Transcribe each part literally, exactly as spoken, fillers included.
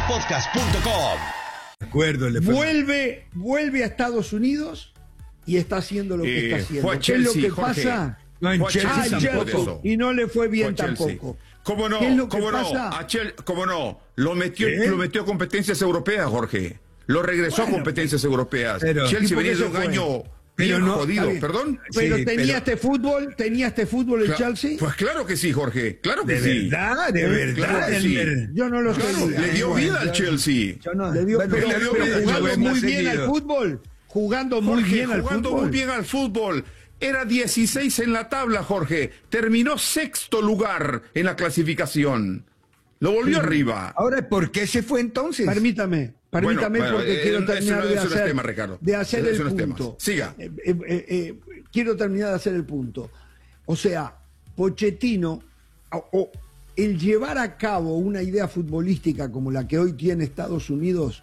podcast punto com. De acuerdo, le fue... vuelve, vuelve a Estados Unidos y está haciendo lo que eh, está haciendo. Fue a Chelsea, ¿Qué es lo que Jorge. pasa? No, en Chelsea, ah, Chelsea. Y no le fue bien fue tampoco. ¿Cómo no? ¿Qué es lo ¿Cómo que no? pasa? A Chelsea, ¿cómo no? Lo metió, lo metió a competencias europeas, Jorge. Lo regresó bueno, a competencias europeas. Pero, Chelsea venía de un fue? año pero no, jodido, ¿perdón? Pero sí, tenía pero... este fútbol, tenía este fútbol el Chelsea. Pues claro que sí, Jorge, claro que ¿De sí. Verdad, de verdad, claro que sí. Yo no lo claro, sé. Le dio vida al Chelsea. Yo no, le dio, bueno, pero, le dio pero vida, jugando muy bien seguido. al fútbol, jugando muy Jorge, bien al jugando fútbol. muy bien al fútbol. Era dieciséis en la tabla, Jorge. Terminó sexto lugar en la clasificación. Lo volvió sí. arriba. Ahora, ¿por qué se fue entonces? Permítame. Permítame bueno, porque bueno, quiero eh, terminar de hacer, tema, de hacer el punto. Siga. Eh, eh, eh, quiero terminar de hacer el punto. O sea, Pochettino, o, o el llevar a cabo una idea futbolística como la que hoy tiene Estados Unidos,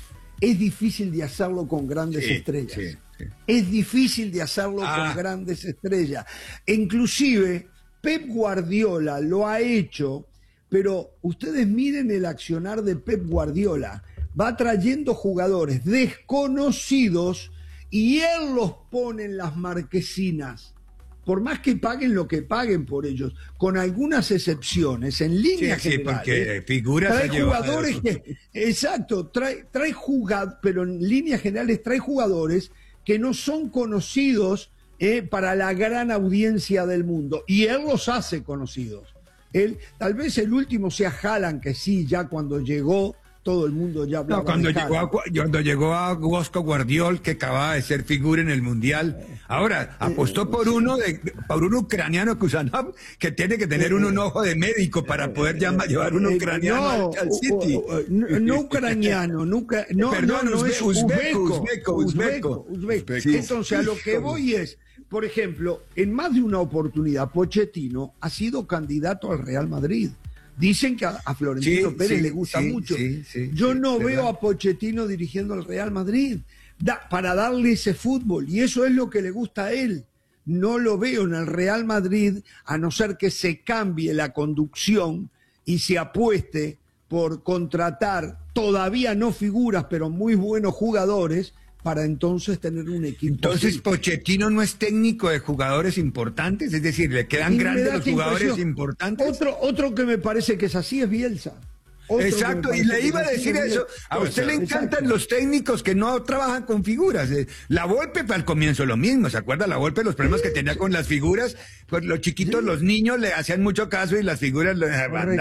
es difícil de hacerlo con grandes sí, estrellas. Sí, sí. Es difícil de hacerlo ah. con grandes estrellas. E inclusive, Pep Guardiola lo ha hecho, pero ustedes miren el accionar de Pep Guardiola. Va trayendo jugadores desconocidos y él los pone en las marquesinas. Por más que paguen lo que paguen por ellos, con algunas excepciones, en líneas sí, sí, generales. Porque figuras trae jugadores que, exacto, trae, trae jugadores, pero en líneas generales trae jugadores que no son conocidos eh, para la gran audiencia del mundo. Y él los hace conocidos. Él, tal vez el último sea Haaland, que sí, ya cuando llegó todo el mundo ya hablaba. No, cuando, llegó a, cuando llegó a Bosco Guardiol, que acababa de ser figura en el Mundial. Ahora, apostó por uno de, por un ucraniano Kusanov, que tiene que tener un, un ojo de médico para poder llamar, llevar un ucraniano no, al City. No, no ucraniano, nunca, no, Perdón, no, no es uzbeco, uzbeco, uzbeco, uzbeco. Entonces, a lo que voy es, por ejemplo, en más de una oportunidad, Pochettino ha sido candidato al Real Madrid. Dicen que a, a Florentino sí, Pérez sí, le gusta sí, mucho. Sí, sí, Yo sí, no verdad. veo a Pochettino dirigiendo al Real Madrid da, para darle ese fútbol. Y eso es lo que le gusta a él. No lo veo en el Real Madrid, a no ser que se cambie la conducción y se apueste por contratar todavía no figuras, pero muy buenos jugadores, para entonces tener un equipo. Entonces así. Pochettino no es técnico de jugadores importantes, es decir, le quedan Y grandes los jugadores importantes. Otro, otro que me parece que es así es Bielsa. Otro Exacto, y le iba a decir eso. A usted le encantan Exacto. los técnicos que no trabajan con figuras. La Volpe al comienzo lo mismo, ¿se acuerda? La Volpe, los problemas sí, que tenía sí. con las figuras, pues los chiquitos, sí. los niños le hacían mucho caso y las figuras le correcto.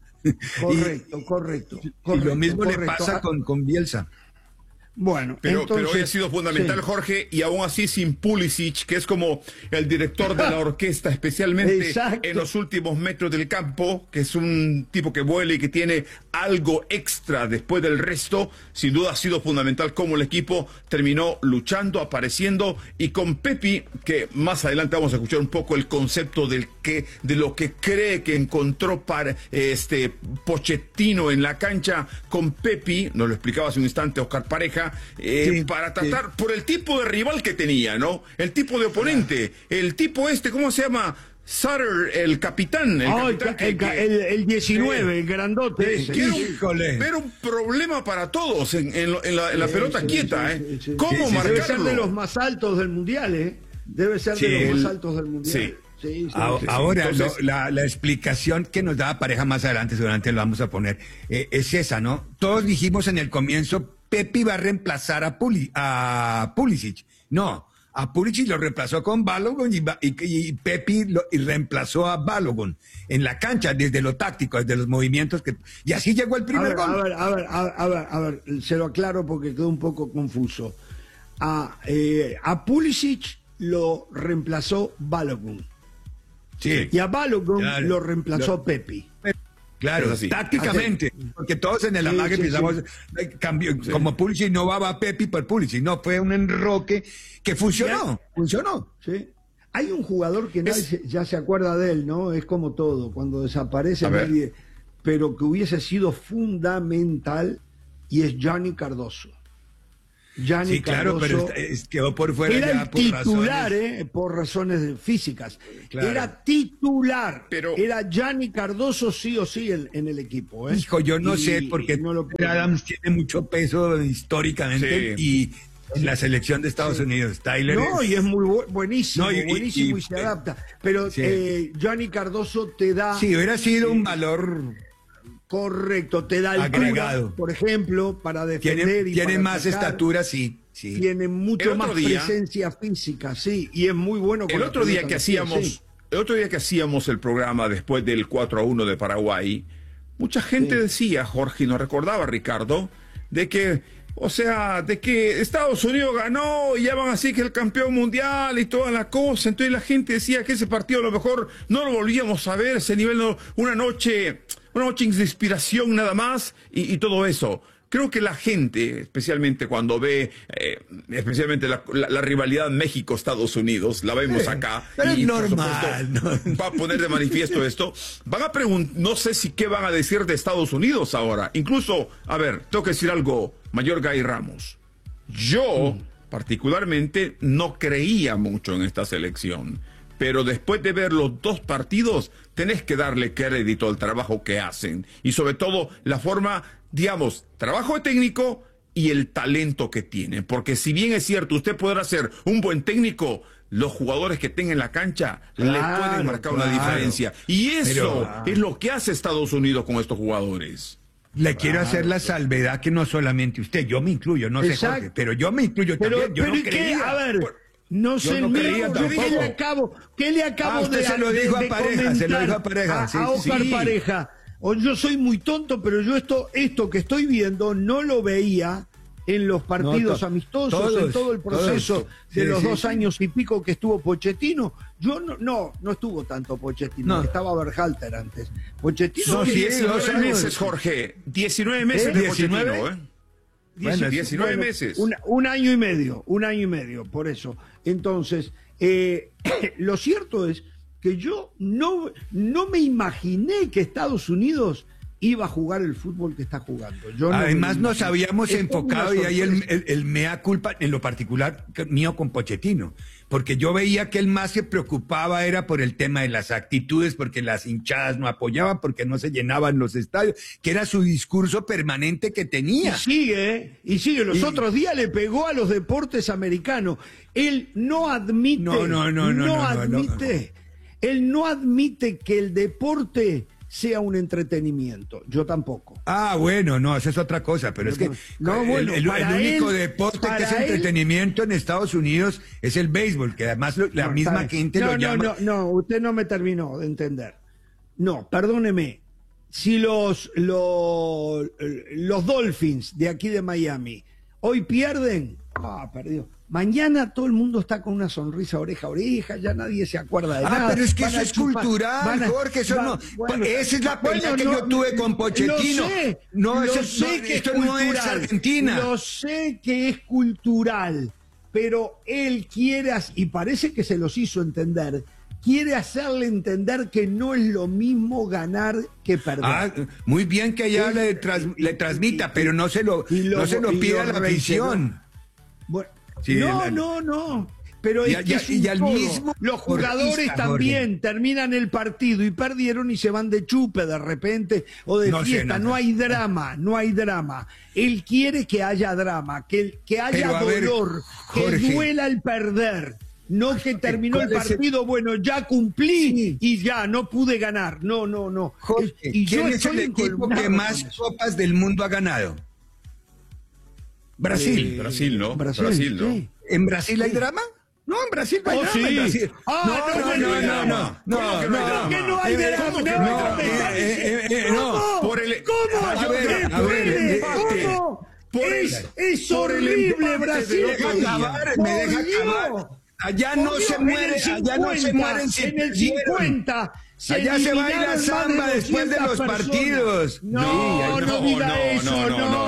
Correcto, y, correcto, y correcto. lo mismo correcto. le pasa con, con Bielsa. Bueno, pero, entonces, pero hoy ha sido fundamental, sí. Jorge, y aún así sin Pulisic, que es como el director de la orquesta, especialmente Exacto. en los últimos metros del campo, que es un tipo que vuela y que tiene algo extra después del resto. Sin duda ha sido fundamental cómo el equipo terminó luchando, apareciendo, y con Pepi, que más adelante vamos a escuchar un poco el concepto del que, de lo que cree que encontró para este Pochettino en la cancha con Pepi, nos lo explicaba hace un instante Oscar Pareja. Eh, sí, para tratar, sí. por el tipo de rival que tenía, ¿no? El tipo de oponente, el tipo este, ¿cómo se llama? Sutter, el capitán. El, oh, capitán el, que, el, el diecinueve, eh, el grandote. Eh, que era, un, era un problema para todos en, en, en la, en la sí, pelota sí, quieta, sí, ¿eh? Sí, sí. ¿Cómo sí, marcarlo? Debe ser de los más altos del mundial, ¿eh? Debe ser sí, de los el, más altos del mundial. Sí. Sí, sí, ahora, sí. Entonces, lo, la, la explicación que nos daba Pareja más adelante, seguramente lo vamos a poner, eh, es esa, ¿no? Todos dijimos en el comienzo, Pepi va a reemplazar a, Puli, a Pulisic. No, a Pulisic lo reemplazó con Balogun y, y, y Pepi lo, y reemplazó a Balogun en la cancha, desde lo táctico, desde los movimientos. que Y así llegó el primer a ver, gol. A ver, a ver, a ver, a ver, a ver, se lo aclaro porque quedó un poco confuso. A, eh, a Pulisic lo reemplazó Balogun. Sí. Y a Balogun claro. lo reemplazó lo... Pepi. Claro, tácticamente, así. Porque todos en el sí, amague sí, pensamos, sí. Cambió, sí. como Pulisic no va a Pepi por Pulisic, no, fue un enroque que funcionó, ¿Ya? funcionó. Sí. Hay un jugador que nadie es... ya se acuerda de él, ¿no? Es como todo, cuando desaparece nadie, pero que hubiese sido fundamental, y es Gianni Cardoso. Gianni Sí, claro, Cardoso, pero es, es, quedó por fuera era ya el por titular, razones... eh, por razones físicas. Claro. Era titular. Pero, era Gianni Cardoso sí o sí en, en el equipo. ¿eh? Hijo, yo no y, sé, porque no lo Adams tiene mucho peso históricamente sí. y en la selección de Estados sí. Unidos. Tyler No, es... y es muy bu buenísimo, no, y, buenísimo y, y, y se adapta. Pero sí. eh, Gianni Cardoso te da... Sí, hubiera sido eh, un valor... Correcto, te da agregado, por ejemplo, para defender tiene, y tiene para más atacar. estatura, sí, sí. Tiene mucho más día, presencia física, sí, y es muy bueno con el otro día que hacíamos sí. el otro día que hacíamos el programa después del cuatro a uno de Paraguay, mucha gente sí. decía, Jorge, y nos recordaba Ricardo, de que, o sea, de que Estados Unidos ganó y ya van así que el campeón mundial y toda la cosa. Entonces la gente decía que ese partido a lo mejor no lo volvíamos a ver, ese nivel, no, una noche, una noche de inspiración nada más y, y todo eso. Creo que la gente, especialmente cuando ve, eh, especialmente la, la, la rivalidad México-Estados Unidos, la vemos sí, acá. Pero y es normal. Supuesto, no. Va a poner de manifiesto esto. Van a preguntar, no sé si qué van a decir de Estados Unidos ahora. Incluso, a ver, tengo que decir algo, Mayorga y Ramos. Yo, mm. particularmente, no creía mucho en esta selección. Pero después de ver los dos partidos, tenés que darle crédito al trabajo que hacen. Y sobre todo, la forma, digamos, trabajo técnico y el talento que tienen. Porque si bien es cierto, usted podrá ser un buen técnico, los jugadores que tengan en la cancha claro, le pueden marcar claro. una diferencia. Y eso Pero, es lo que hace Estados Unidos con estos jugadores. Le claro. quiero hacer la salvedad que no solamente usted, yo me incluyo, no Exacto. sé Jorge, pero yo me incluyo pero, también. Yo pero no ¿qué? creía. A ver... Por... No sé, no ¿qué le acabo, ¿qué le acabo ah, usted de se lo dijo de, a Pareja, se lo dijo a Pareja. A, sí, a Oscar sí. Pareja. O yo soy muy tonto, pero yo esto, esto que estoy viendo no lo veía en los partidos no, amistosos, todos, en todo el proceso todos, de sí, los sí, dos sí. años y pico que estuvo Pochettino. Yo no, no, no estuvo tanto Pochettino, no. estaba Berhalter antes. Pochettino no, diecinueve meses, Jorge. diecinueve meses ¿Eh? de Pochettino, ¿eh? Bueno, diecinueve bueno, meses. Un, un año y medio, un año y medio, por eso. Entonces, eh, lo cierto es que yo no, no me imaginé que Estados Unidos iba a jugar el fútbol que está jugando. Yo no Además nos habíamos enfocado, y ahí el, el, el mea culpa, en lo particular mío con Pochettino, porque yo veía que él más se preocupaba era por el tema de las actitudes, porque las hinchadas no apoyaban, porque no se llenaban los estadios, que era su discurso permanente que tenía. Y sigue, y sigue. Los y... otros días le pegó a los deportes americanos. Él no admite, no, no, no, no, no, no no admite, no, no. él no admite que el deporte sea un entretenimiento. Yo tampoco. Ah, bueno, no, esa es otra cosa, pero es que no, bueno, el, el, el único él, deporte que es entretenimiento él, en Estados Unidos es el béisbol, que además lo, la no, misma gente no, lo no, llama. No, no, usted no me terminó de entender. No, perdóneme. Si los, los, los Dolphins de aquí de Miami hoy pierden, ah, perdió. Mañana todo el mundo está con una sonrisa oreja a oreja, ya nadie se acuerda de ah, nada. Ah, pero es que eso es chupar, cultural, a, Jorge, eso va, no. Bueno, esa es la pelea bueno, que no, yo tuve con Pochettino. Lo sé, no, lo eso, sé no, que esto es no es Argentina. Lo sé que es cultural, pero él quiere, y parece que se los hizo entender, quiere hacerle entender que no es lo mismo ganar que perder. Ah, muy bien que allá le, tras, le transmita, pero no se lo, lo no se lo pida la visión. Bueno, sí, no, la... no, no. Pero y, es que y, es y al mismo los jugadores también Jorge. terminan el partido y perdieron y se van de chupe de repente o de no fiesta. Sé, no, no hay drama, no hay drama. Él quiere que haya drama, que, que haya ver, dolor, Jorge. que duela el perder. No que terminó el partido, el... bueno, ya cumplí sí. y ya no pude ganar. No, no, no. Jorge, y ¿quién yo es el equipo que más copas del mundo ha ganado? Brasil. Eh, Brasil, ¿no? Brasil, Brasil ¿no? Sí. ¿En Brasil hay drama? No, en Brasil no hay oh, drama. Sí. En Brasil. Ah, no, no, no, no, no, no, no, que no hay drama. No, por el ¿Cómo? A ver, a ver, ¿cómo? Es, es horrible Brasil. Me deja acabar, me deja acabar. Allá no se muere, allá no se mueren en el cincuenta. Se allá se baila samba de después de los personas. partidos. No, no, no diga eso, no, no, no, no.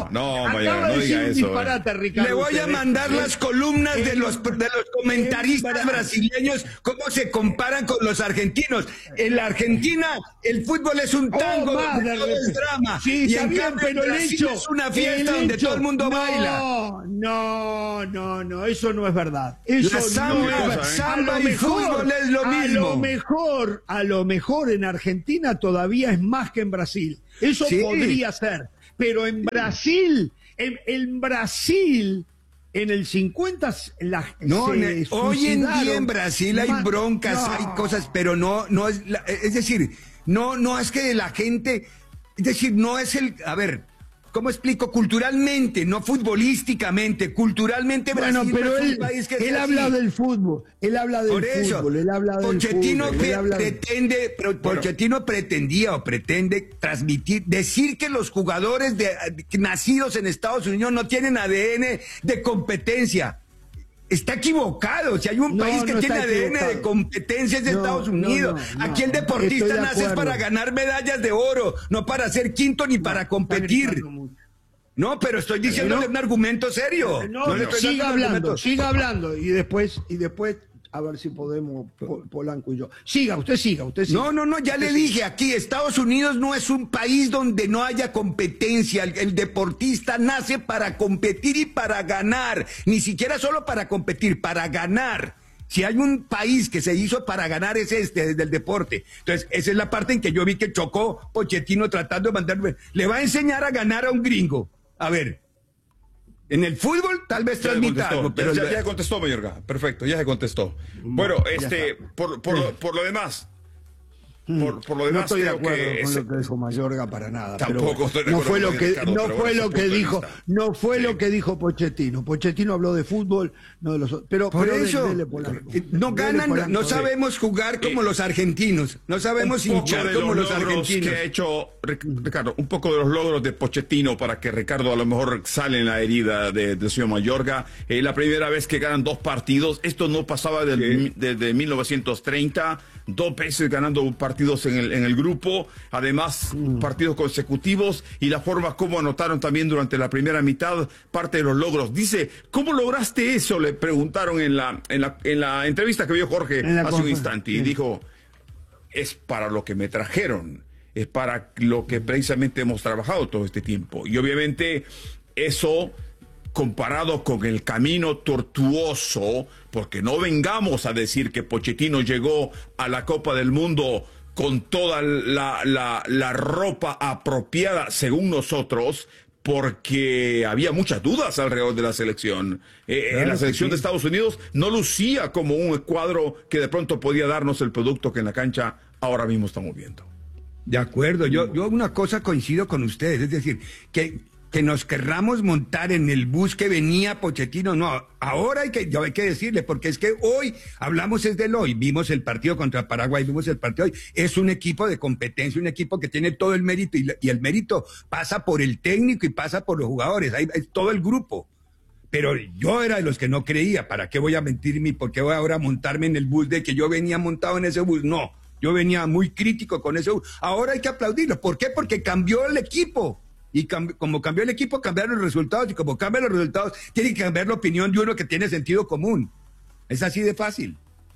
No, Acaba Mayorga, de no decir diga un eso. disparate, eh. Ricardo. Le voy a Usted, mandar ¿eh? las columnas de En- los, de los comentaristas en- brasileños, cómo se comparan con los argentinos. En la Argentina el fútbol es un tango, Oh, más donde de todo es repente. drama. Sí, y está en bien, cambio en pero el Brasil hecho es una el fiesta donde hecho- todo el mundo no, baila. No, no, no, eso no es verdad. Eso La samba, no es verdad. samba A lo y mejor, fútbol es lo A mismo. lo mejor, a lo mejor en Argentina todavía es más que en Brasil. Eso Sí. podría ser. Pero en Brasil, en, en Brasil, en el cincuenta, la, No, se ne- hoy en día suicidaron en Brasil hay más- broncas, no. hay cosas, pero no, no es, la- es decir, no, no es que la gente, es decir, no es el, a ver, ¿cómo explico? Culturalmente, no futbolísticamente, culturalmente Bueno, Brasil pero no es un él, país que él sea habla así. del fútbol, él habla del Por eso, fútbol, él habla del Pochettino fútbol, pre- él habla de- pretende, pero Pochettino pretendía o pretende transmitir, decir que los jugadores de, de- nacidos en Estados Unidos no tienen A D N de competencia. Está equivocado. Si hay un No, país que no tiene está A D N de equivocado. competencia es de No, Estados no, Unidos. no, no. Aquí el Estoy deportista de nace acuerdo. para ganar medallas de oro, no para ser quinto ni para Está competir. gritando mucho. No, pero estoy diciéndole No. un argumento serio. No, No le estoy siga dando un hablando, argumento. siga hablando y después y después a ver si podemos Pol- Polanco y yo. Siga, usted siga, usted siga. No, no, no, ya le dije aquí, Estados Unidos no es un país donde no haya competencia. El, el deportista nace para competir y para ganar. Ni siquiera solo para competir, para ganar. Si hay un país que se hizo para ganar es este, desde el deporte. Entonces, esa es la parte en que yo vi que chocó Pochettino tratando de mandarme. Le va a enseñar a ganar a un gringo. A ver, en el fútbol tal vez Ya transmita contestó, algo, pero... ya, ya contestó, Mayorga. Perfecto, ya se contestó. Bueno, este, por, por, lo, por lo demás, por, por lo No demás estoy de creo acuerdo que con es- lo que dijo Mayorga para nada. Tampoco pero estoy de no acuerdo fue con lo que Ricardo, no pero fue bueno, lo su que punto de dijo, vista. no fue Sí. lo que dijo Pochettino. Pochettino habló de fútbol, no de los otros. Pero, Por pero de- eso, dele, Polanco. eh, no Dele, ganan, Polanco. no sabemos jugar como Eh, los argentinos, no sabemos un poco hinchar de como los logros argentinos. que ha hecho Ric- Ricardo, un poco de los logros de Pochettino para que Ricardo a lo mejor sale en la herida de, de señor Mayorga. Eh, la primera vez que ganan dos partidos, esto no pasaba del- desde mil novecientos treinta, dos veces ganando partidos en el, en el grupo, además partidos consecutivos y la forma como anotaron también durante la primera mitad, parte de los logros. Dice, ¿cómo lograste eso? Le preguntaron en la, en la, en la entrevista que vio Jorge En la hace un confer- instante y sí. dijo, es para lo que me trajeron, es para lo que precisamente hemos trabajado todo este tiempo. Y obviamente eso, comparado con el camino tortuoso, porque no vengamos a decir que Pochettino llegó a la Copa del Mundo con toda la, la, la ropa apropiada, según nosotros, porque había muchas dudas alrededor de la selección. Eh, Claro la que selección sí. de Estados Unidos no lucía como un cuadro que de pronto podía darnos el producto que en la cancha ahora mismo estamos viendo. De acuerdo, yo, yo una cosa coincido con ustedes, es decir, que, que nos querramos montar en el bus que venía Pochettino, no, ahora hay que, yo hay que decirle, porque es que hoy hablamos es del hoy, vimos el partido contra Paraguay, vimos el partido hoy, es un equipo de competencia, un equipo que tiene todo el mérito y, la- y el mérito pasa por el técnico y pasa por los jugadores, hay, hay todo el grupo. Pero yo era de los que no creía, ¿para qué voy a mentirme? ¿Por qué voy ahora a montarme en el bus de que yo venía montado en ese bus? No, yo venía muy crítico con ese bus. Ahora hay que aplaudirlo. ¿Por qué? Porque cambió el equipo. Y cam- como cambió el equipo, cambiaron los resultados. Y como cambian los resultados, tiene que cambiar la opinión de uno que tiene sentido común. Es así de fácil.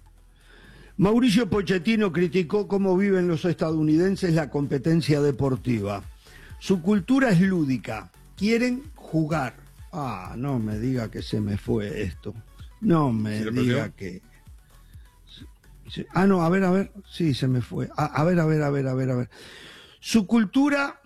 Mauricio Pochettino criticó cómo viven los estadounidenses la competencia deportiva. Su cultura es lúdica, quieren jugar. Ah, no me diga que se me fue esto. No me ¿Se le diga perdió? que... Sí. Ah, no, a ver, a ver. Sí, se me fue. A, a ver, a ver, a ver, a ver, a ver. Su cultura...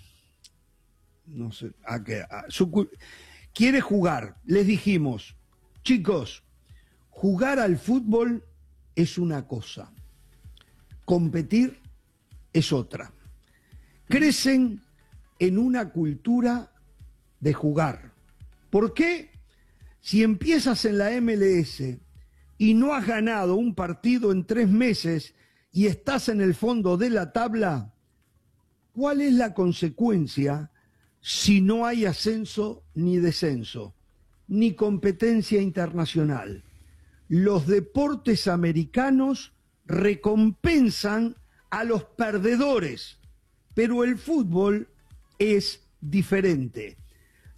No sé, a qué... a- su cu- quiere jugar. Les dijimos, chicos, jugar al fútbol es una cosa, competir es otra. Crecen en una cultura de jugar. ¿Por qué? Si empiezas en la M L S y no has ganado un partido en tres meses y estás en el fondo de la tabla, ¿cuál es la consecuencia si no hay ascenso ni descenso, ni competencia internacional? Los deportes americanos recompensan a los perdedores, pero el fútbol es diferente.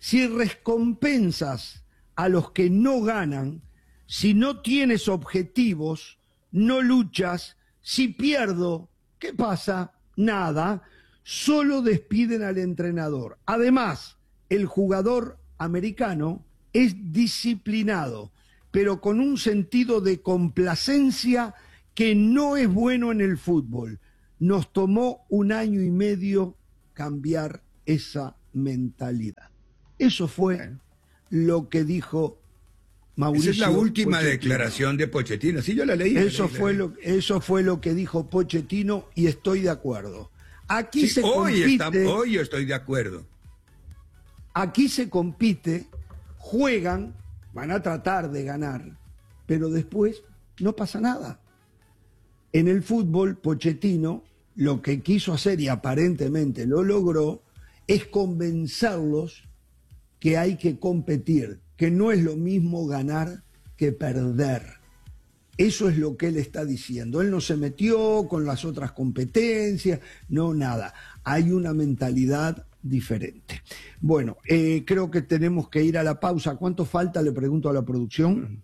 Si recompensas a los que no ganan, si no tienes objetivos, no luchas, si pierdo, ¿qué pasa? Nada, solo despiden al entrenador. Además, el jugador americano es disciplinado, pero con un sentido de complacencia que no es bueno en el fútbol. Nos tomó un año y medio cambiar esa mentalidad. Eso fue lo que dijo Mauricio. Esa es la última Pochettino. Declaración de Pochettino. Sí, yo la leí. Eso la leí, fue la leí. lo, eso fue lo que dijo Pochettino y estoy de acuerdo. Aquí Sí, se hoy, compite, está, hoy yo estoy de acuerdo. aquí se compite, juegan, van a tratar de ganar, pero después no pasa nada. En el fútbol, Pochettino lo que quiso hacer, y aparentemente lo logró, es convencerlos que hay que competir, que no es lo mismo ganar que perder. Eso es lo que él está diciendo. Él no se metió con las otras competencias, no nada. Hay una mentalidad diferente. Bueno, eh, creo que tenemos que ir a la pausa. ¿Cuánto falta? Le pregunto a la producción.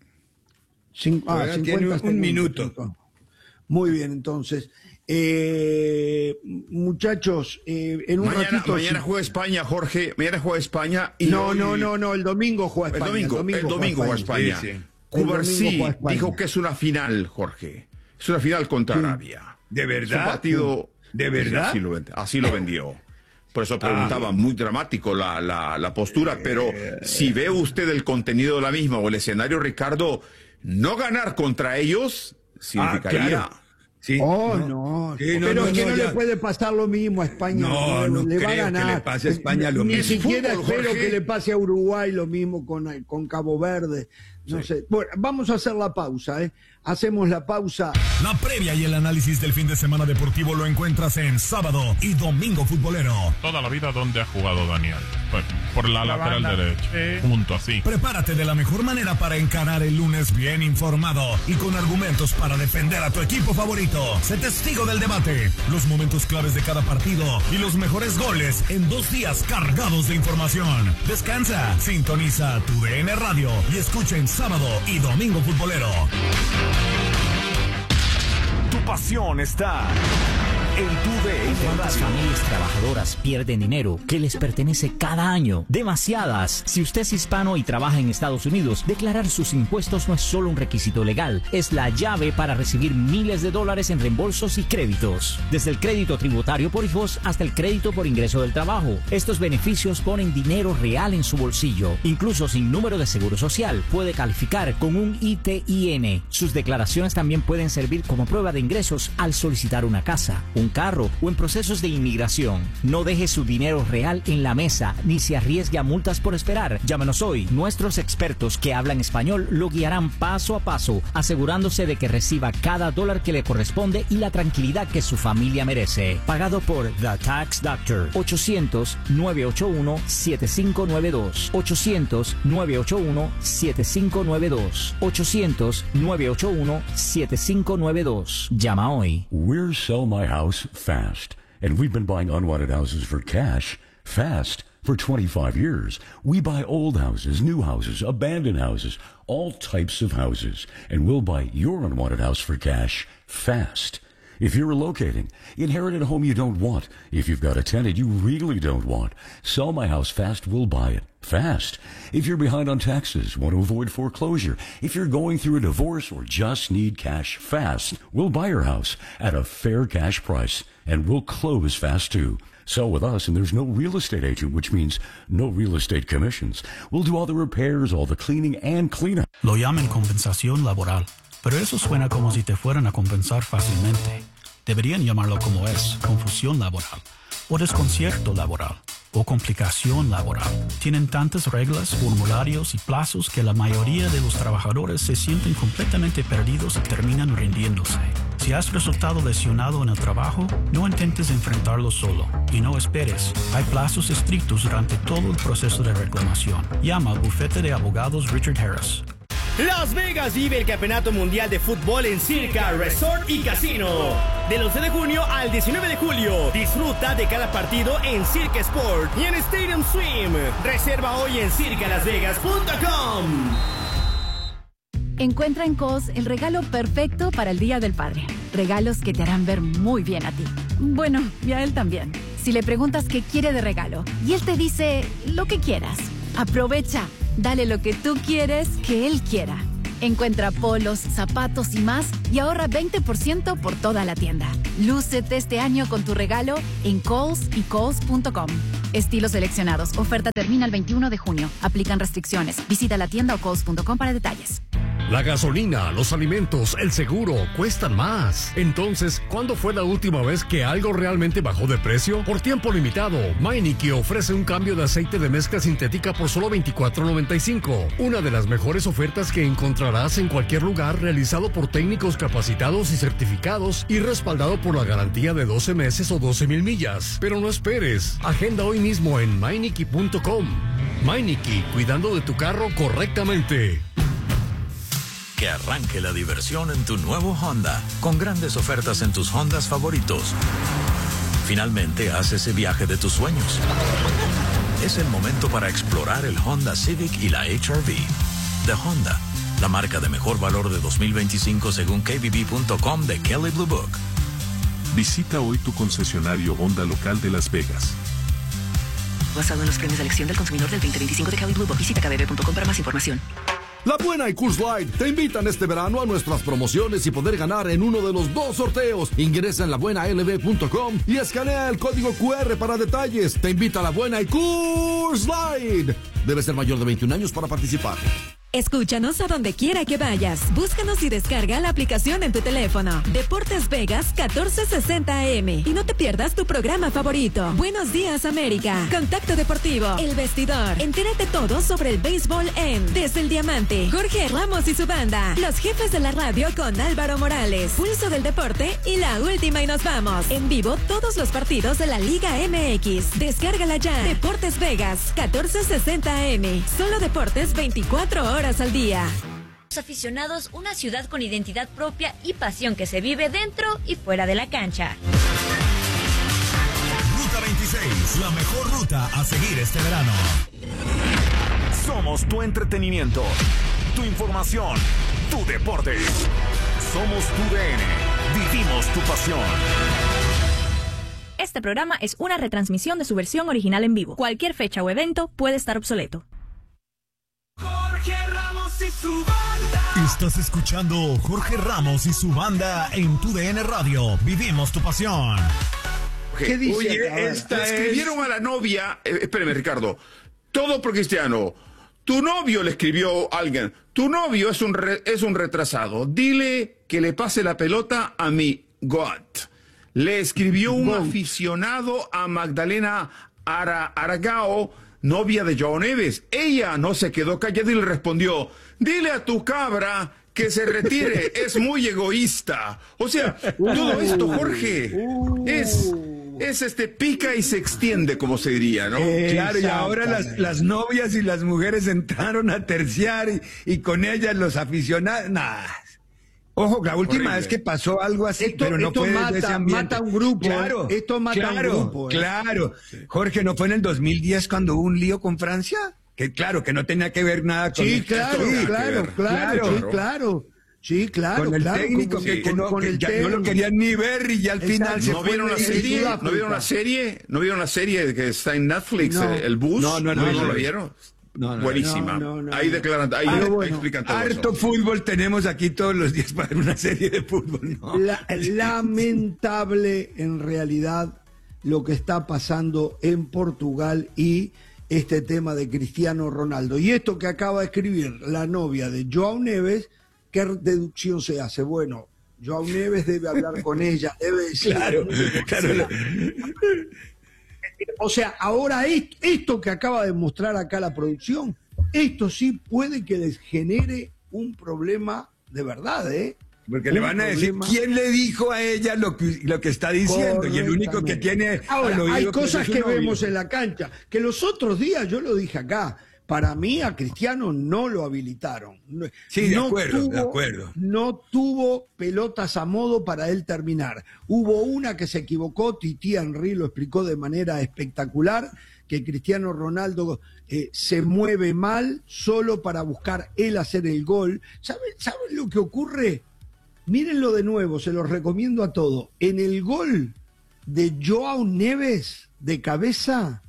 Cin- ah, Todavía tiene un segundos. minuto. Muy bien, entonces. Eh, muchachos, eh, en un Mañana, ratito... mañana si- juega España, Jorge. Mañana juega España. Y No, hoy- no, no, no, el domingo juega El España. domingo, el domingo juega España. Sí, sí. Cubarsí El domingo juega España. dijo que es una final, Jorge. Es una final contra Sí. Arabia. ¿De Es un verdad? partido... ¿De verdad? Así lo, vend- así lo vendió. Por eso preguntaba, muy dramático la, la, la postura, pero si ve usted el contenido de la misma o el escenario, Ricardo, no ganar contra ellos significaría... Ah, claro. Sí, Oh, no. Sí, no, Pero no, es que no, no, ya. le puede pasar lo mismo a España. No, no le va a creo que ganar. le pase a España lo Ni mismo. siquiera Fútbol, espero Jorge. que le pase a Uruguay lo mismo con, con Cabo Verde. No sé. Bueno, vamos a hacer la pausa, ¿eh? Hacemos la pausa. La previa y el análisis del fin de semana deportivo lo encuentras en Sábado y Domingo Futbolero. Toda la vida, ¿dónde ha jugado Daniel? Pues, por la, La lateral banda. derecha. Sí. Punto, así. Prepárate de la mejor manera para encarar el lunes bien informado y con argumentos para defender a tu equipo favorito. Sé testigo del debate, los momentos claves de cada partido y los mejores goles en dos días cargados de información. Descansa, sintoniza tu D N Radio y escucha en Sábado y Domingo Futbolero. Tu pasión está en tu D N ¿Cuántas Radio. familias trabajadoras pierden dinero que les pertenece cada año? Demasiadas. Si usted es hispano y trabaja en Estados Unidos, declarar sus impuestos no es solo un requisito legal, es la llave para recibir miles de dólares en reembolsos y créditos. Desde el crédito tributario por hijos hasta el crédito por ingreso del trabajo. Estos beneficios ponen dinero real en su bolsillo. Incluso sin número de seguro social, puede calificar con un I T I N. Sus declaraciones también pueden servir como prueba de ingresos al solicitar una casa, un carro o en procesos de inmigración. No deje su dinero real en la mesa ni se arriesgue a multas por esperar. Llámenos hoy. Nuestros expertos que hablan español lo guiarán paso a paso, asegurándose de que reciba cada dólar que le corresponde y la tranquilidad que su familia merece. Pagado por The Tax Doctor. ochocientos, nueve ocho uno, siete cinco nueve dos. ochocientos, nueve ocho uno, siete cinco nueve dos. ochocientos, nueve ocho uno, siete cinco nueve dos. Llama hoy. We're Sell My House Fast, and we've been buying unwanted houses for cash fast for twenty-five years. We buy old houses, new houses, abandoned houses, all types of houses, and we'll buy your unwanted house for cash fast. If you're relocating, inherit a home you don't want. If you've got a tenant you really don't want, Sell My House Fast will buy it fast. If you're behind on taxes, want to avoid foreclosure, if you're going through a divorce or just need cash fast, we'll buy your house at a fair cash price and we'll close fast too. Sell with us and there's no real estate agent, which means no real estate commissions. We'll do all the repairs, all the cleaning and cleanup. Lo llaman compensación laboral, pero eso suena como si te fueran a compensar fácilmente. Deberían llamarlo como es, confusión laboral, o desconcierto laboral, o complicación laboral. Tienen tantas reglas, formularios y plazos que la mayoría de los trabajadores se sienten completamente perdidos y terminan rindiéndose. Si has resultado lesionado en el trabajo, no intentes enfrentarlo solo y no esperes. Hay plazos estrictos durante todo el proceso de reclamación. Llama al bufete de abogados Richard Harris. Las Vegas vive el Campeonato Mundial de Fútbol en Circa Resort y Casino. Del once de junio al diecinueve de julio, disfruta de cada partido en Circa Sport y en Stadium Swim. Reserva hoy en circa las vegas punto com. Encuentra en Kohl's el regalo perfecto para el Día del Padre. Regalos que te harán ver muy bien a ti. Bueno, y a él también. Si le preguntas qué quiere de regalo y él te dice lo que quieras, aprovecha. Dale lo que tú quieres que él quiera. Encuentra polos, zapatos y más y ahorra veinte por ciento por toda la tienda. Lúcete este año con tu regalo en Kohl's y Kohl's punto com. Estilos seleccionados. Oferta termina el veintiuno de junio. Aplican restricciones. Visita la tienda o Kohl's punto com para detalles. La gasolina, los alimentos, el seguro cuestan más. Entonces, ¿cuándo fue la última vez que algo realmente bajó de precio? Por tiempo limitado, Meineke ofrece un cambio de aceite de mezcla sintética por solo veinticuatro noventa y cinco. Una de las mejores ofertas que encontrarás en cualquier lugar, realizado por técnicos capacitados y certificados y respaldado por la garantía de doce meses o doce mil millas. Pero no esperes. Agenda hoy mismo en Meineke punto com. Meineke, cuidando de tu carro correctamente. Que arranque la diversión en tu nuevo Honda, con grandes ofertas en tus Hondas favoritos. Finalmente, haz ese viaje de tus sueños. Es el momento para explorar el Honda Civic y la H R V. De Honda, la marca de mejor valor de dos mil veinticinco según K B B punto com de Kelley Blue Book. Visita hoy tu concesionario Honda local de Las Vegas. Basado en los premios de elección del consumidor del veinte veinticinco de Kelley Blue Book. Visita K B B punto com para más información. La Buena y Coors Light te invitan este verano a nuestras promociones y poder ganar en uno de los dos sorteos. Ingresa en la buena l b punto com y escanea el código cu erre para detalles. Te invita La Buena y Coors Light. Debe ser mayor de veintiún años para participar. Escúchanos a donde quiera que vayas. Búscanos y descarga la aplicación en tu teléfono. Deportes Vegas catorce sesenta A M. Y no te pierdas tu programa favorito. Buenos días, América. Contacto Deportivo. El Vestidor. Entérate todo sobre el béisbol en Desde el Diamante. Jorge Ramos y su banda. Los jefes de la radio con Álvaro Morales. Pulso del Deporte y La Última y Nos Vamos. En vivo todos los partidos de la Liga M X. Descárgala ya. Deportes Vegas catorce sesenta A M. Solo deportes veinticuatro horas al día. Los aficionados, una ciudad con identidad propia y pasión que se vive dentro y fuera de la cancha. Ruta veintiséis, la mejor ruta a seguir este verano. Somos tu entretenimiento, tu información, tu deporte. Somos tu D N. Vivimos tu pasión. Este programa es una retransmisión de su versión original en vivo. Cualquier fecha o evento puede estar obsoleto. Jorge Ramos y su banda. Estás escuchando Jorge Ramos y su banda en tu D N Radio. Vivimos tu pasión. Okay. ¿Qué dice? Oye, esta le escribieron es... a la novia, eh, espérame Ricardo, todo por Cristiano. Tu novio le escribió a alguien, tu novio es un, re, es un retrasado, dile que le pase la pelota a mi God. Le escribió un God. aficionado a Magdalena Ara, Aragao, novia de Joao Neves. Ella no se quedó callada y le respondió, dile a tu cabra que se retire, es muy egoísta. O sea, todo esto, Jorge, es, es este pica y se extiende, como se diría, ¿no? Claro, y ahora las, las novias y las mujeres entraron a terciar y, y con ellas los aficionados, nada. Ojo, la última Horrible. vez que pasó algo así, esto, pero no esto fue mata, ese ambiente. mata un grupo. Claro, eh. Esto mata claro, un grupo. Eh. Claro. Jorge, ¿no fue en el dos mil diez cuando hubo un lío con Francia? Que claro, que no tenía que ver nada con Sí, el... claro, sí, claro, claro, claro, sí, claro. Sí, claro, con el claro, técnico con, que, con, que, no, con que el ya técnico. no lo querían ni ver y ya al final Exacto. se ¿No fue. vieron la serie? ¿No vieron la serie? ¿No vieron la serie que está en Netflix, No. el bus? No, no, no, ¿No, no, no la vieron? No, no, Buenísima. no, no, no, ahí no. declaran, ahí, Ah, ahí bueno. explican todo Harto eso. fútbol tenemos aquí todos los días para ver una serie de fútbol, ¿no? La, lamentable en realidad lo que está pasando en Portugal y este tema de Cristiano Ronaldo. Y esto que acaba de escribir la novia de Joao Neves, ¿qué deducción se hace? Bueno, Joao Neves debe hablar con ella, debe decir... Claro, claro. O sea, ahora esto, esto que acaba de mostrar acá la producción, esto sí puede que les genere un problema de verdad, ¿eh? Porque un le van a decir, problema... ¿quién le dijo a ella lo que, lo que está diciendo? Y el único que tiene... Ahora, al oído, hay pues, cosas es que un vemos novio. en la cancha, que los otros días, yo lo dije acá, Para mí a Cristiano no lo habilitaron. Sí, de no acuerdo, tuvo, de acuerdo. No tuvo pelotas a modo para él terminar. Hubo una que se equivocó, Titi Henry lo explicó de manera espectacular, que Cristiano Ronaldo eh, se mueve mal solo para buscar él hacer el gol. ¿Saben, ¿Saben lo que ocurre? Mírenlo de nuevo, se los recomiendo a todos. En el gol de Joao Neves de cabeza,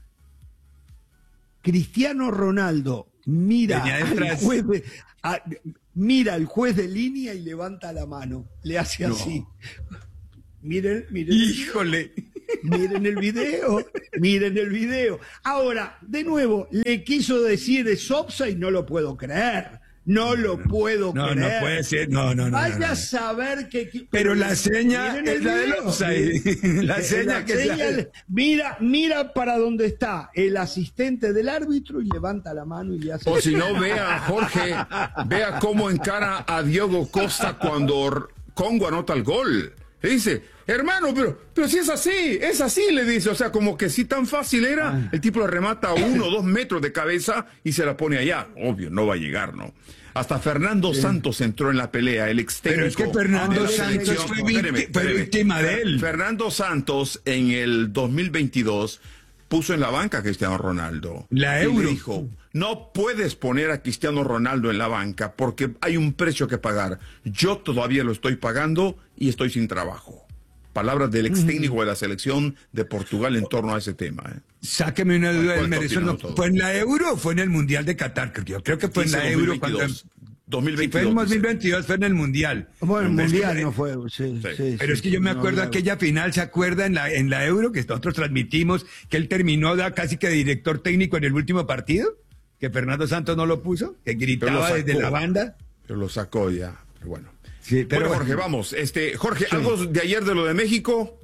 Cristiano Ronaldo mira al juez de, a, mira al juez de línea y levanta la mano, le hace no. así. Miren, miren. Híjole. Miren el video, miren el video. Ahora, de nuevo, le quiso decir es offside, no lo puedo creer. No lo puedo no, creer. No, no puede ser. No, no, no. Vaya no, no. a saber que. Pero, pero la seña es la del offside. La seña la que seña, la... Mira, mira para dónde está el asistente del árbitro y levanta la mano y le hace. O si no, vea, Jorge, vea cómo encara a Diogo Costa cuando Congo anota el gol. Le dice, hermano, pero, pero si es así, es así, le dice. O sea, como que si tan fácil era, el tipo la remata a uno o dos metros de cabeza y se la pone allá. Obvio, no va a llegar, ¿no? Hasta Fernando sí. Santos entró en la pelea, el ex técnico. Pero es que Fernando Santos fue, espéreme, fue víctima de él. Fernando Santos en el dos mil veintidós puso en la banca a Cristiano Ronaldo. La Euro. Y le dijo, no puedes poner a Cristiano Ronaldo en la banca porque hay un precio que pagar. Yo todavía lo estoy pagando y estoy sin trabajo. Palabras del ex técnico de la selección de Portugal en torno a ese tema. ¿eh? Sáqueme una duda del merecido. ¿Fue en la Euro o fue en el Mundial de Qatar? Yo creo que fue Dice en la Euro cuando... dos mil veintidós. Si fue en dos mil veintidós, fue en el Mundial. Bueno, el Pero Mundial es que, no fue, sí, sí, sí, Pero sí, es que yo me no, acuerdo no, aquella final, ¿se acuerda? En la, en la Euro, que nosotros transmitimos, que él terminó da, casi que de director técnico en el último partido, que Fernando Santos no lo puso, que gritaba sacó, desde la banda. Pero lo sacó ya, pero bueno. Sí, pero bueno, Jorge, vamos. Este, Jorge, sí. ¿algo de ayer de lo de México?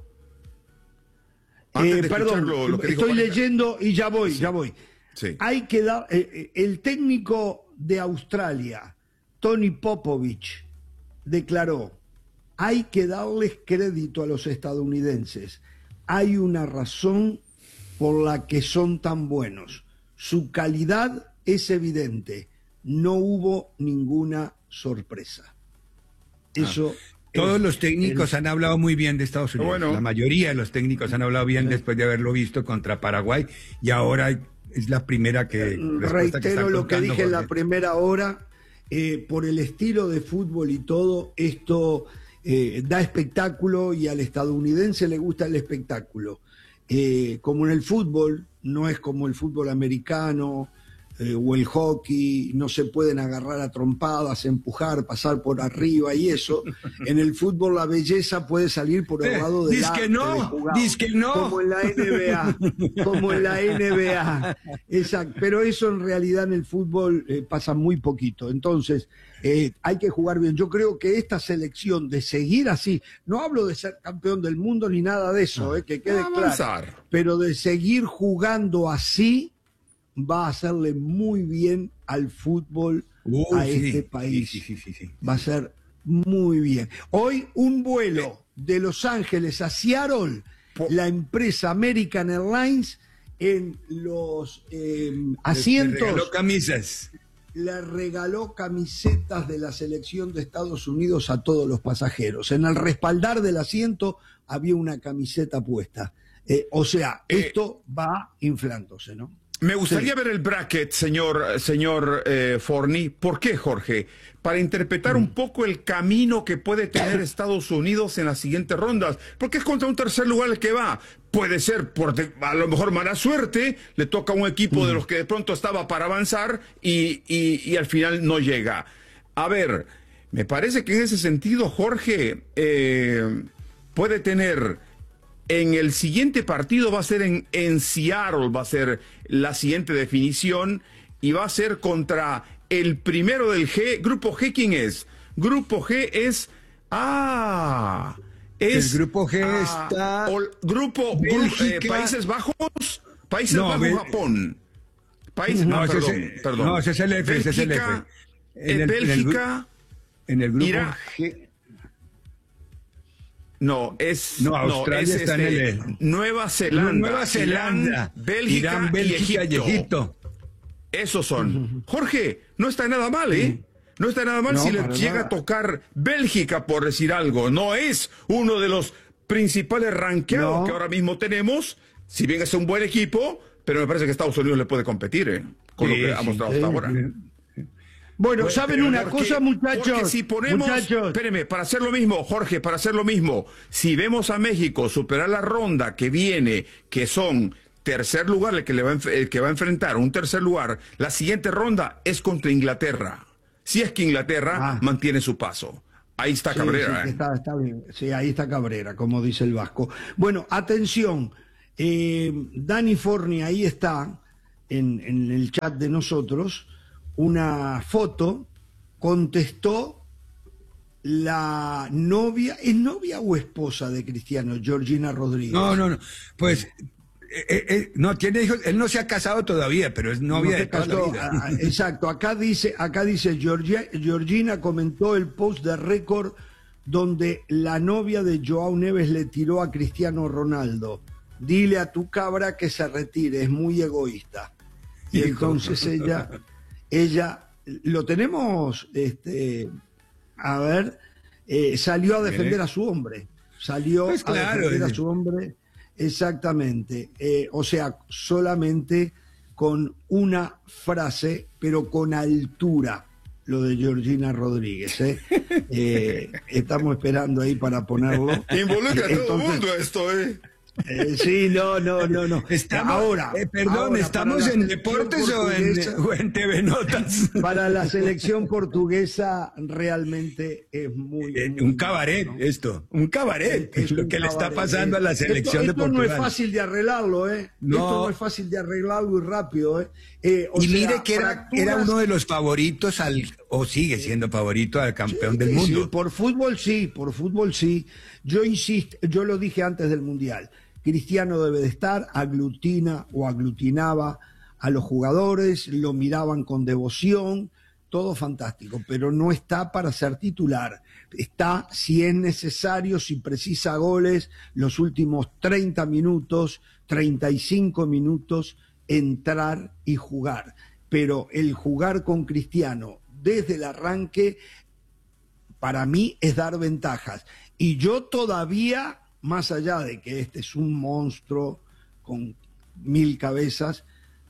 Eh, perdón, lo, lo que estoy leyendo y ya voy, sí. ya voy. Sí. Hay que dar, eh, el técnico de Australia, Tony Popovich, declaró, hay que darles crédito a los estadounidenses. Hay una razón por la que son tan buenos. Su calidad es evidente. No hubo ninguna sorpresa. Eso... Ah. Todos los técnicos han hablado muy bien de Estados Unidos. Bueno. La mayoría de los técnicos han hablado bien después de haberlo visto contra Paraguay y ahora es la primera que... Reitero que lo que dije en la primera hora, eh, por el estilo de fútbol y todo, esto eh, da espectáculo y al estadounidense le gusta el espectáculo. Eh, como en el fútbol, no es como el fútbol americano... Eh, o el hockey, no se pueden agarrar a trompadas, empujar, pasar por arriba y eso. En el fútbol la belleza puede salir por el lado del arte. Dice que no, dice que no. Como en la N B A, como en la N B A. Exacto. Pero eso en realidad en el fútbol eh, pasa muy poquito. Entonces, eh, hay que jugar bien. Yo creo que esta selección de seguir así, no hablo de ser campeón del mundo ni nada de eso, eh, que quede claro, pero de seguir jugando así, va a hacerle muy bien al fútbol uh, a sí, este país. Sí, sí, sí, sí, sí. Va a ser muy bien. Hoy un vuelo de Los Ángeles a Seattle, la empresa American Airlines, en los eh, asientos... Le regaló camisas. Le regaló camisetas de la selección de Estados Unidos a todos los pasajeros. En el respaldar del asiento había una camiseta puesta. Eh, o sea, eh, esto va inflándose, ¿no? Me gustaría sí. ver el bracket, señor, señor eh, Forni. ¿Por qué, Jorge? Para interpretar mm. un poco el camino que puede tener Estados Unidos en las siguientes rondas. Porque es contra un tercer lugar el que va. Puede ser, por de, a lo mejor mala suerte, le toca a un equipo mm. de los que de pronto estaba para avanzar y, y, y al final no llega. A ver, me parece que en ese sentido, Jorge, eh, puede tener... En el siguiente partido va a ser en, en Seattle, va a ser la siguiente definición, y va a ser contra el primero del G. Grupo G, ¿quién es? Grupo G es... ¡Ah! Es, el Grupo G ah, está... O, grupo grupo eh, Países Bajos, Países no, Bajos, Bel... Japón. Países, no, no, ese perdón, es, perdón. No, ese es el F, Bélgica, ese es el F. En el, Bélgica, en el grupo Irak, G... No, es, no, Australia no, es está este, en el... Nueva Zelanda, Nueva Zelanda, Irán, Bélgica, Irán, Bélgica y Egipto. Y Esos son. Jorge, no está nada mal, ¿eh? No está nada mal no, si le llega nada. a tocar Bélgica, por decir algo. No es uno de los principales ranqueados no. que ahora mismo tenemos, si bien es un buen equipo, pero me parece que Estados Unidos le puede competir, ¿eh? Con sí, lo que ha mostrado sí, hasta sí. ahora. Bueno, bueno, ¿saben una porque, cosa, muchachos? Porque si ponemos, muchachos. espéreme, para hacer lo mismo, Jorge, para hacer lo mismo, si vemos a México superar la ronda que viene, que son tercer lugar, el que, le va, el que va a enfrentar, un tercer lugar, la siguiente ronda es contra Inglaterra. Si es que Inglaterra ah. mantiene su paso. Ahí está sí, Cabrera. Sí, ¿eh? está, está bien. Sí, ahí está Cabrera, como dice el Vasco. Bueno, atención, eh, Dani Forni, ahí está, en, en el chat de nosotros, una foto, contestó la novia, ¿es novia o esposa de Cristiano, Georgina Rodríguez? No, no, no, pues... Eh, eh, no tiene hijos, él no se ha casado todavía, pero es novia no de toda la vida. A, exacto, acá dice, acá dice Georgia, Georgina comentó el post de récord donde la novia de Joao Neves le tiró a Cristiano Ronaldo. Dile a tu cabra que se retire, es muy egoísta. Y entonces ella, ella, lo tenemos, este, a ver, eh, salió a defender a su hombre, salió pues claro, a defender a su hombre. Exactamente, eh, o sea, solamente con una frase, pero con altura, lo de Georgina Rodríguez. ¿eh? Eh, estamos esperando ahí para ponerlo. Involucra a todo el mundo esto, ¿eh? Eh, sí, no, no, no, no. Estamos, ahora, eh, perdón, ahora, ¿estamos en deportes o en, o en T V Notas? Para la selección portuguesa realmente es muy... Eh, muy un cabaret, ¿no? Esto, un cabaret, es, es lo que cabaret. le está pasando a la selección esto, de Portugal. Esto no es fácil de arreglarlo, ¿eh? No. Esto no es fácil de arreglarlo y rápido, ¿eh? eh o y sea, mire que era, fracturas... era uno de los favoritos al, o sigue siendo favorito al campeón sí, del mundo. Sí, por fútbol sí, por fútbol sí. Yo insisto, yo lo dije antes del Mundial. Cristiano debe de estar, aglutina o aglutinaba a los jugadores, lo miraban con devoción, todo fantástico, pero no está para ser titular. Está, si es necesario, si precisa goles, los últimos treinta minutos, treinta y cinco minutos, entrar y jugar. Pero el jugar con Cristiano desde el arranque, para mí es dar ventajas. Y yo todavía... más allá de que este es un monstruo con mil cabezas,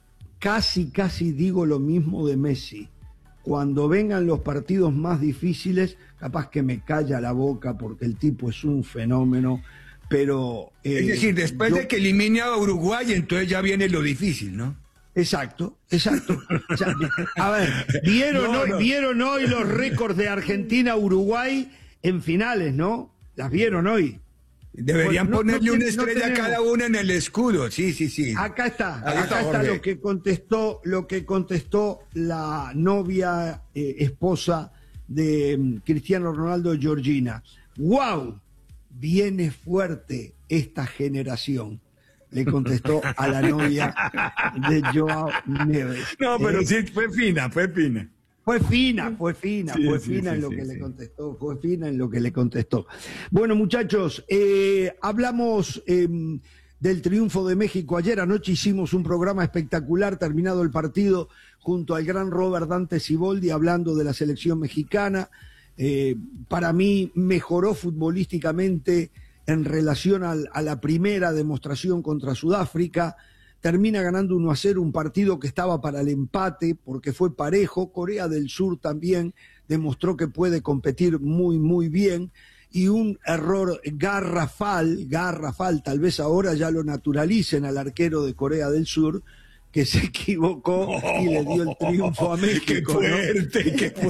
casi, casi digo lo mismo de Messi. Cuando vengan los partidos más difíciles, capaz que me calla la boca porque el tipo es un fenómeno, pero... Eh, es decir, después yo... de que elimine a Uruguay, entonces ya viene lo difícil, ¿no? Exacto, exacto. O sea, a ver, ¿vieron, no, hoy, no. ¿vieron hoy los récords de Argentina-Uruguay en finales, no? ¿Las vieron hoy? Deberían bueno, no, ponerle no, una estrella no a cada una en el escudo, sí, sí, sí. Acá está, acá, acá está, está lo que contestó, lo que contestó la novia, eh, esposa de um, Cristiano Ronaldo, Georgina. ¡Wow! Viene fuerte esta generación. Le contestó a la novia de Joao Neves. No, pero eh, sí, fue fina, fue fina. Fue fina, fue fina, sí, fue fina sí, en lo sí, que sí. le contestó, fue fina en lo que le contestó. Bueno, muchachos, eh, hablamos eh, del triunfo de México. Ayer anoche hicimos un programa espectacular, terminado el partido, junto al gran Robert Dante Siboldi, hablando de la selección mexicana. Eh, para mí mejoró futbolísticamente en relación al, a la primera demostración contra Sudáfrica. Termina ganando uno a cero un partido que estaba para el empate porque fue parejo. Corea del Sur también demostró que puede competir muy, muy bien. Y un error garrafal, garrafal, tal vez ahora ya lo naturalicen al arquero de Corea del Sur, que se equivocó oh, y le dio el triunfo a México. ¡Qué fuerte, ¿no? qué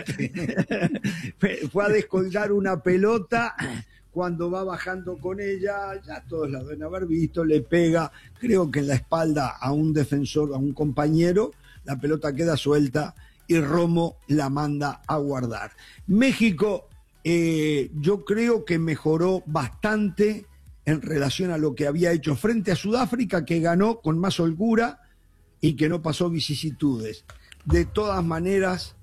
fuerte! Fue a descolgar una pelota... Cuando va bajando con ella, ya todos la deben haber visto, le pega, creo que en la espalda a un defensor, a un compañero, la pelota queda suelta y Romo la manda a guardar. México, eh, yo creo que mejoró bastante en relación a lo que había hecho frente a Sudáfrica, que ganó con más holgura y que no pasó vicisitudes. De todas maneras,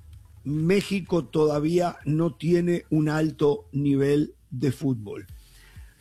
México todavía no tiene un alto nivel de fútbol.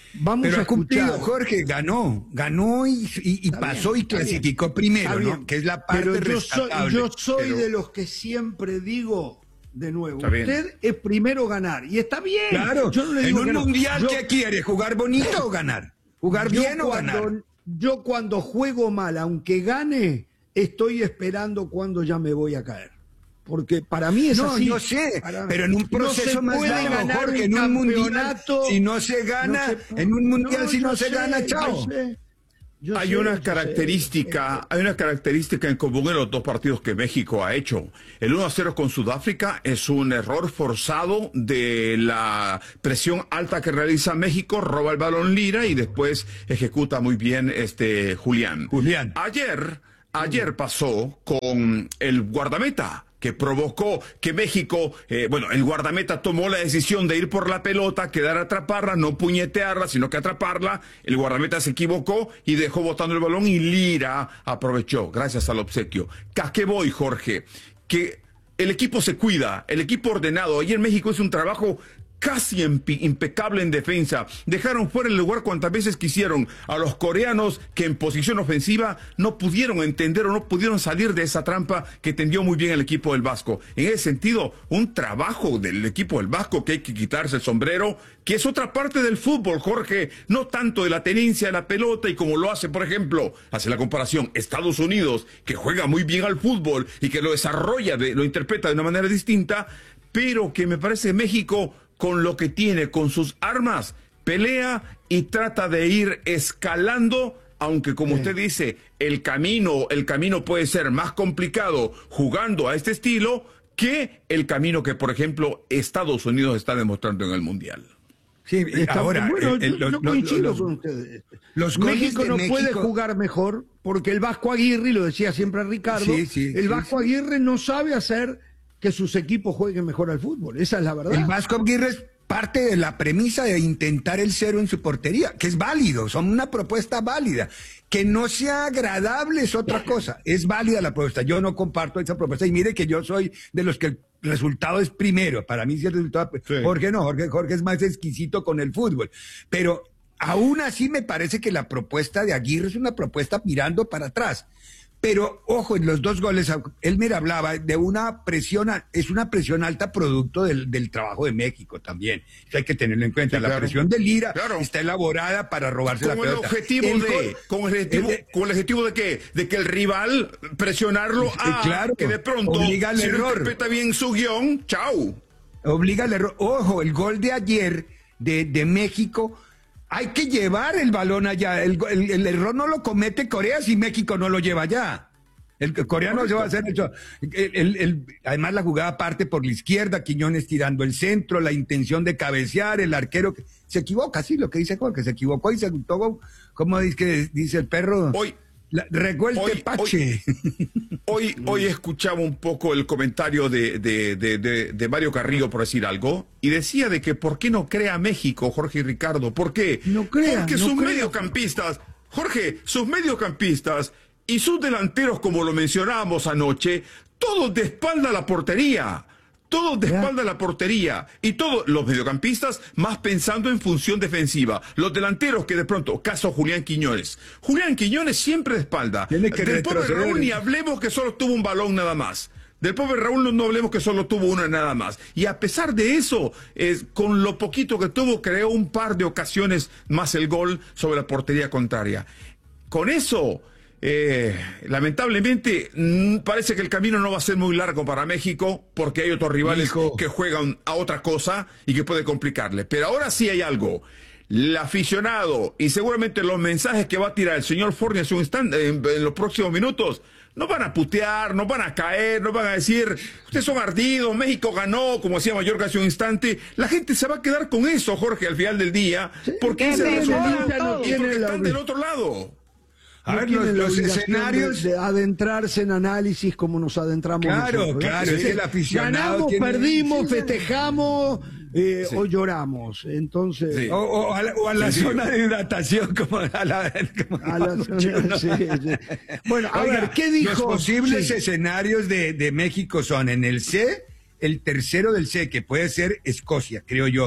Vamos Pero a ha cumplido, escuchar. Jorge, ganó, ganó y, y, y pasó bien, y clasificó bien, primero, bien. ¿no? Que es la parte Pero yo soy, rescatable. yo soy Pero- de los que siempre digo, de nuevo, Está bien. usted es primero ganar, y está bien. Claro, yo no le en digo un que no. mundial, Yo- ¿qué quiere? ¿Jugar bonito o ganar? ¿Jugar yo bien o cuando- ganar? Yo cuando juego mal, aunque gane, estoy esperando cuando ya me voy a caer. Porque para mí es no, así. yo sé, Para- pero en un proceso no se más puede largo, ganar Jorge, un en un mundial, campeonato, si no se gana, no se- en un mundial, si no yo se sé, gana, yo chao. sé, yo Hay sé, una yo sé. característica, hay una característica en común en los dos partidos que México ha hecho. El uno a cero con Sudáfrica es un error forzado de la presión alta que realiza México, roba el balón Lira y después ejecuta muy bien este Julián. Julián. Ayer, ayer pasó con el guardameta, que provocó que México, eh, bueno, el guardameta tomó la decisión de ir por la pelota, quedar a atraparla, no puñetearla, sino que atraparla. El guardameta se equivocó y dejó botando el balón y Lira aprovechó, gracias al obsequio. ¿A qué voy, Jorge? Que el equipo se cuida, el equipo ordenado. Ayer México hizo un trabajo casi impe- impecable en defensa. Dejaron fuera el lugar cuantas veces quisieron a los coreanos que en posición ofensiva no pudieron entender o no pudieron salir de esa trampa que tendió muy bien el equipo del Vasco. En ese sentido, un trabajo del equipo del Vasco que hay que quitarse el sombrero, que es otra parte del fútbol, Jorge, no tanto de la tenencia de la pelota y como lo hace, por ejemplo, hace la comparación Estados Unidos, que juega muy bien al fútbol y que lo desarrolla, de, lo interpreta de una manera distinta, pero que me parece México, con lo que tiene, con sus armas, pelea y trata de ir escalando, aunque como usted dice, el camino, el camino puede ser más complicado jugando a este estilo que el camino que, por ejemplo, Estados Unidos está demostrando en el Mundial. Sí, Está- ahora, bueno, el- el- yo los- no coincido los- con ustedes. los goles México de no puede México- jugar mejor porque el Vasco Aguirre, y lo decía siempre Ricardo, Sí, sí, el sí, Vasco sí. Aguirre no sabe hacer que sus equipos jueguen mejor al fútbol. Esa es la verdad. El Vasco Aguirre es parte de la premisa de intentar el cero en su portería, que es válido, son una propuesta válida. Que no sea agradable es otra cosa, es válida la propuesta. Yo no comparto esa propuesta y mire que yo soy de los que el resultado es primero. Para mí sí el resultado, Jorge no, Jorge, Jorge es más exquisito con el fútbol. Pero aún así me parece que la propuesta de Aguirre es una propuesta mirando para atrás. Pero, ojo, en los dos goles, él me hablaba de una presión, a- es una presión alta producto del, del trabajo de México también. Eso hay que tenerlo en cuenta. Sí, la claro. presión de Lira Claro. está elaborada para robarse la Con el pelota. objetivo El de, gol- con el objetivo, el- con el objetivo de que, de que el rival presionarlo a claro, que de pronto, obliga al si no error. interpreta bien su guión, chau. Obliga al error. Ojo, el gol de ayer de, de México, hay que llevar el balón allá. El, go- el- el error no lo comete Corea si México no lo lleva allá. El coreano se va a hacer eso. El- el- el- además, la jugada parte por la izquierda, Quiñones tirando el centro, la intención de cabecear, el arquero que se equivoca, sí, lo que dice Jorge, se equivocó y se todo, como dice, que dice el perro, Hoy, la, revuelte hoy, pache. Hoy, hoy escuchaba un poco el comentario de, de, de, de, de Mario Carrillo, por decir algo, y decía de que por qué no crea México, Jorge y Ricardo, ¿por qué? No crea, Porque no sus crea. mediocampistas, Jorge, sus mediocampistas y sus delanteros, como lo mencionábamos anoche, todos de espalda a la portería. Todos de espalda a la portería. Y todos los mediocampistas más pensando en función defensiva. Los delanteros que de pronto, caso Julián Quiñones. Julián Quiñones siempre de espalda. Tiene que Del pobre retroceder. Raúl ni hablemos que solo tuvo un balón nada más. Del pobre Raúl no, no hablemos que solo tuvo uno nada más. Y a pesar de eso, eh, con lo poquito que tuvo, creó un par de ocasiones más el gol sobre la portería contraria. Con eso, eh, lamentablemente, mm, parece que el camino no va a ser muy largo para México, porque hay otros rivales Hijo. que juegan a otra cosa y que puede complicarle. Pero ahora sí hay algo. El aficionado y seguramente los mensajes que va a tirar el señor Forni hace un instante, en, en los próximos minutos, no van a putear, no van a caer, no van a decir, ustedes son ardidos, México ganó, como decía Mayorga hace un instante. La gente se va a quedar con eso, Jorge, al final del día, porque que es el me resultado, jodan todos. y porque están del otro lado. A No ver, los, tienen la los obligación escenarios... de, de adentrarse en análisis como nos adentramos Claro, nosotros, ¿verdad? claro, es que el aficionado ganamos, tiene- perdimos, Sí, festejamos eh, Sí. o lloramos. Entonces, Sí. O, o a la, o a la Sí, sí. zona de hidratación, como a la... como a la- sí, sí. Bueno, a Oiga, ver, ¿qué dijo? Los posibles Sí. escenarios de, de México son en el C, el tercero del C, que puede ser Escocia, creo yo.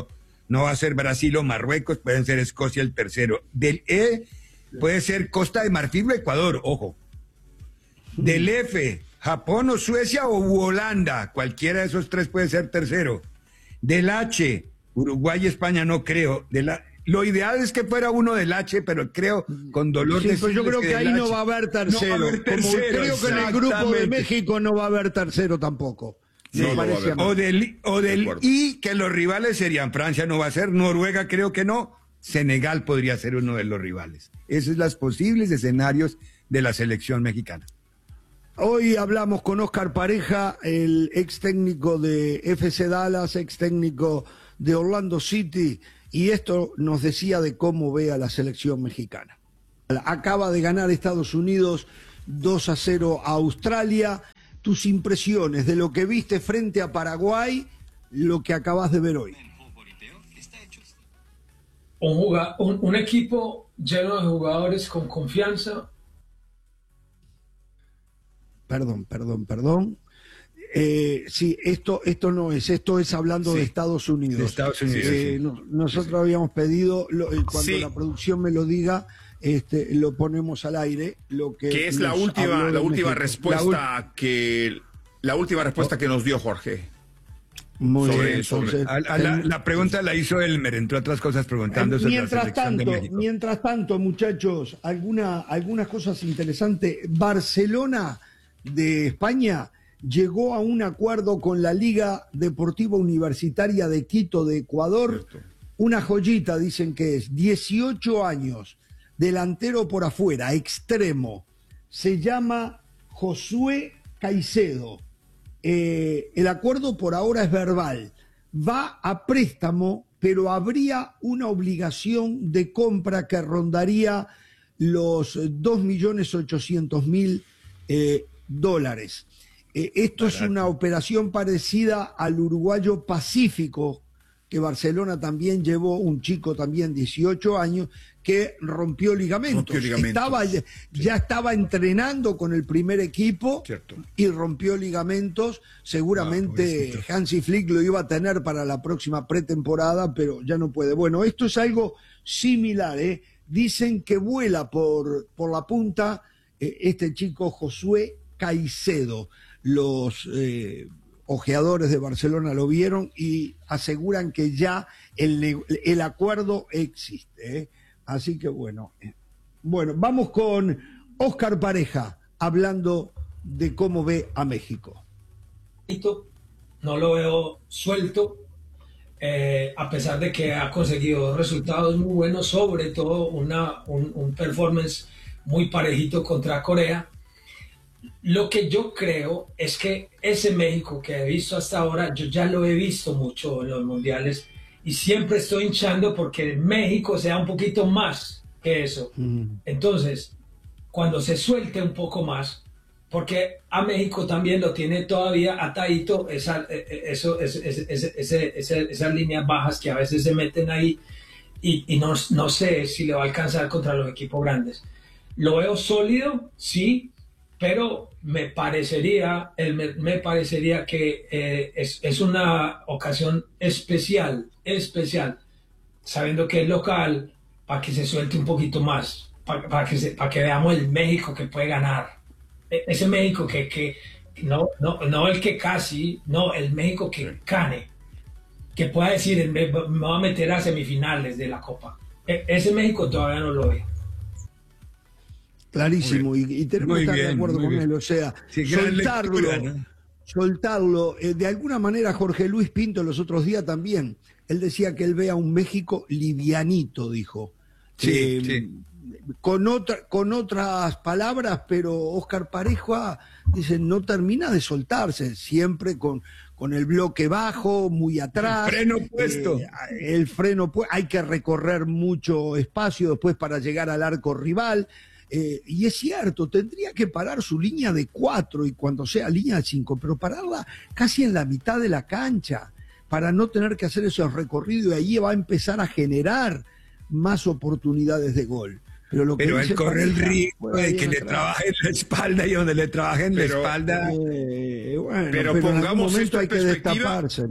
no va a ser Brasil o Marruecos, pueden ser Escocia el tercero. Del E puede ser Costa de Marfil o Ecuador, ojo. Del F, Japón o Suecia o Holanda, cualquiera de esos tres puede ser tercero. Del H, Uruguay y España no creo. De la, lo ideal es que fuera uno del H, pero creo con dolor sí, de pero yo creo que, que ahí H, no va a haber tercero. No va a haber tercero, como creo que en el grupo de México no va a haber tercero tampoco. Sí, no no o del, o del I, que los rivales serían Francia no va a ser, Noruega creo que no, Senegal podría ser uno de los rivales. Esos son los posibles escenarios de la selección mexicana. Hoy hablamos con Óscar Pareja, el ex técnico de F C Dallas, ex técnico de Orlando City, y esto nos decía de cómo ve a la selección mexicana. Acaba de ganar Estados Unidos dos a cero a Australia. Tus impresiones de lo que viste frente a Paraguay, lo que acabas de ver hoy. Un, jugado, un, un equipo lleno de jugadores con confianza. Perdón, perdón, perdón. Eh, sí, esto, esto no es, esto es hablando sí, de Estados Unidos. De Estados Unidos eh, sí. no, nosotros sí. habíamos pedido, lo, eh, cuando sí. la producción me lo diga, este, lo ponemos al aire. Lo que, que es la última, la última respuesta la que la última respuesta oh. que nos dio Jorge. Muy sobre, bien, sobre. Entonces, a, a la, la pregunta la hizo Elmer, entre otras cosas, preguntando sobre mientras la selección tanto, de México. Mientras tanto, muchachos, alguna, algunas cosas interesantes. Barcelona de España llegó a un acuerdo con la Liga Deportiva Universitaria de Quito de Ecuador. Cierto. Una joyita, dicen que es, dieciocho años, delantero por afuera, extremo. Se llama Josué Caicedo. Eh, el acuerdo por ahora es verbal. Va a préstamo, pero habría una obligación de compra que rondaría los dos millones ochocientos mil eh, dólares. Eh, esto Barato. Es una operación parecida al uruguayo Pacífico, que Barcelona también llevó, un chico también dieciocho años, que rompió ligamentos. Rompió ligamentos. Estaba, sí. Ya estaba entrenando con el primer equipo. Cierto. Y rompió ligamentos. Seguramente ah, Hansi Flick lo iba a tener para la próxima pretemporada, pero ya no puede. Bueno, esto es algo similar, ¿eh? Dicen que vuela por, por la punta eh, este chico Josué Caicedo. Los eh, ojeadores de Barcelona lo vieron y aseguran que ya el, el acuerdo existe, ¿eh? Así que bueno, eh, bueno, vamos con Óscar Pareja hablando de cómo ve a México. No lo veo suelto, eh, a pesar de que ha conseguido resultados muy buenos, sobre todo una, un, un performance muy parejito contra Corea. Lo que yo creo es que ese México que he visto hasta ahora, yo ya lo he visto mucho en los mundiales y siempre estoy hinchando porque México sea un poquito más que eso. Mm. Entonces, cuando se suelte un poco más, porque a México también lo tiene todavía atadito esa, eso, ese, ese, ese, ese, esas líneas bajas que a veces se meten ahí y, y no, no sé si le va a alcanzar contra los equipos grandes. Lo veo sólido, sí, pero me parecería, el, me, me parecería que eh, es, es una ocasión especial, especial, sabiendo que es local, para que se suelte un poquito más, para, para, que, se, para que veamos el México que puede ganar. E, ese México que, que no, no, no el que casi, no, el México que gane, que pueda decir, me, me va a meter a semifinales de la Copa. E, ese México todavía no lo veo. Clarísimo, y, y tenemos que estar bien, de acuerdo con bien. él, o sea, sí, soltarlo, lectura, ¿no? soltarlo, eh, de alguna manera Jorge Luis Pinto los otros días también, él decía que él ve a un México livianito, dijo, sí, eh, sí. Con, otra, con otras palabras, pero Óscar Pareja dice, no termina de soltarse, siempre con, con el bloque bajo, muy atrás. El freno puesto. Eh, el freno puesto, hay que recorrer mucho espacio después para llegar al arco rival. Eh, y es cierto, tendría que parar su línea de cuatro y cuando sea línea de cinco, pero pararla casi en la mitad de la cancha para no tener que hacer esos recorridos y ahí va a empezar a generar más oportunidades de gol. Pero, lo que pero él corre el riesgo de que le trabaje en la espalda y donde le trabaje en pero, la espalda. Eh, bueno, pero, pero pongamos en algún momento hay que destaparse, ¿no?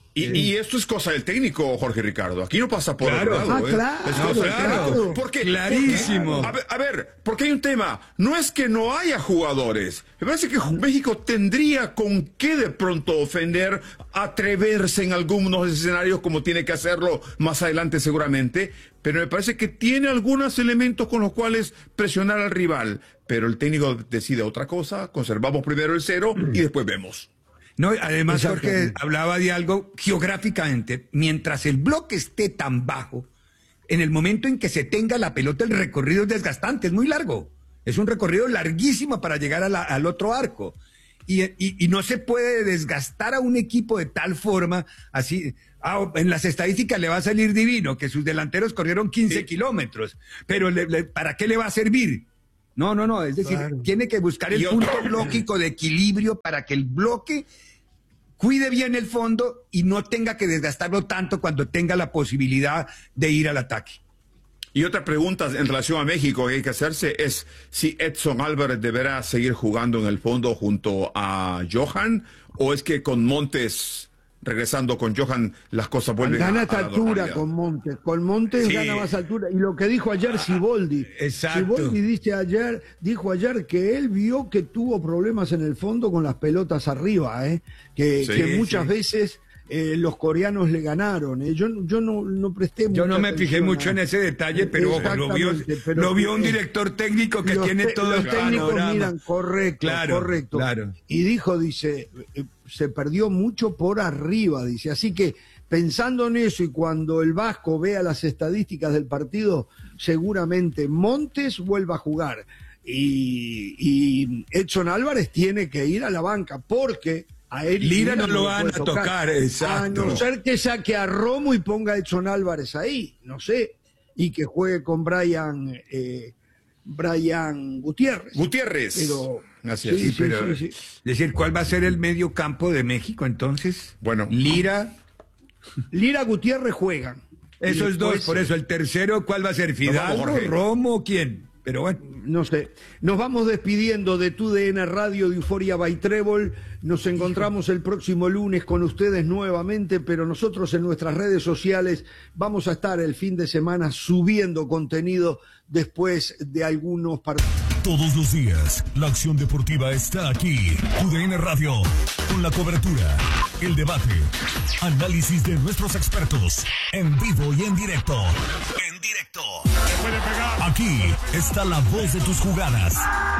Y, y esto es cosa del técnico, Jorge Ricardo. Aquí no pasa por claro. otro lado. Ah, ¿eh? claro, es cosa claro. del técnico. Porque, Clarísimo. Porque, a, ver, a ver, porque hay un tema. No es que no haya jugadores. Me parece que México tendría con qué de pronto ofender, atreverse en algunos escenarios como tiene que hacerlo más adelante seguramente. Pero me parece que tiene algunos elementos con los cuales presionar al rival. Pero el técnico decide otra cosa. Conservamos primero el cero y después vemos. No, además, Jorge hablaba de algo geográficamente. Mientras el bloque esté tan bajo, en el momento en que se tenga la pelota, el recorrido es desgastante, es muy largo. Es un recorrido larguísimo para llegar a la, al otro arco. Y, y, y no se puede desgastar a un equipo de tal forma, así. Ah, en las estadísticas le va a salir divino, que sus delanteros corrieron quince sí. kilómetros. Pero le, le, ¿para qué le va a servir? No, no, no. Es decir, claro. tiene que buscar el punto lógico de equilibrio para que el bloque cuide bien el fondo y no tenga que desgastarlo tanto cuando tenga la posibilidad de ir al ataque. Y otra pregunta en relación a México que hay que hacerse es si Edson Álvarez deberá seguir jugando en el fondo junto a Johan, o es que con Montes, regresando con Johan, las cosas vuelven gana a, esta a la altura normalidad. con Montes. Con Montes sí. gana más altura. Y lo que dijo ayer Siboldi. Exacto. Siboldi dice ayer, dijo ayer que él vio que tuvo problemas en el fondo con las pelotas arriba, ¿eh? que, Sí, que muchas sí. veces eh, los coreanos le ganaron. ¿eh? Yo, yo no, no presté Yo no mucha me fijé atención mucho a- en ese detalle, pero ojo, lo vio, pero, lo vio un eh, director técnico que los tiene te- todo los el técnicos panorama. miran, correcto, Claro, correcto. claro. Y dijo, dice, eh, se perdió mucho por arriba, dice. Así que pensando en eso y cuando el Vasco vea las estadísticas del partido, seguramente Montes vuelva a jugar. Y, y Edson Álvarez tiene que ir a la banca porque a él Lira no lo van a tocar, exacto. A no ser que saque a Romo y ponga a Edson Álvarez ahí, no sé. Y que juegue con Brian, eh, Brian Gutiérrez. Gutiérrez. Pero, Así sí, es. Sí, sí, pero, sí, sí. es decir, ¿cuál va a ser el medio campo de México entonces? Bueno. Lira, Lira, Gutiérrez juegan. esos Y dos, después, por eso el tercero, ¿cuál va a ser? ¿Fidalgo, Jorge. Romo, quién? Pero bueno. No sé. Nos vamos despidiendo de Tu D N Radio de Euforia by Trébol. Nos encontramos el próximo lunes con ustedes nuevamente, pero nosotros en nuestras redes sociales vamos a estar el fin de semana subiendo contenido después de algunos partidos. Todos los días, la acción deportiva está aquí. Tu D N Radio, con la cobertura, el debate, análisis de nuestros expertos, en vivo y en directo. En directo. Aquí está la voz de tus jugadas.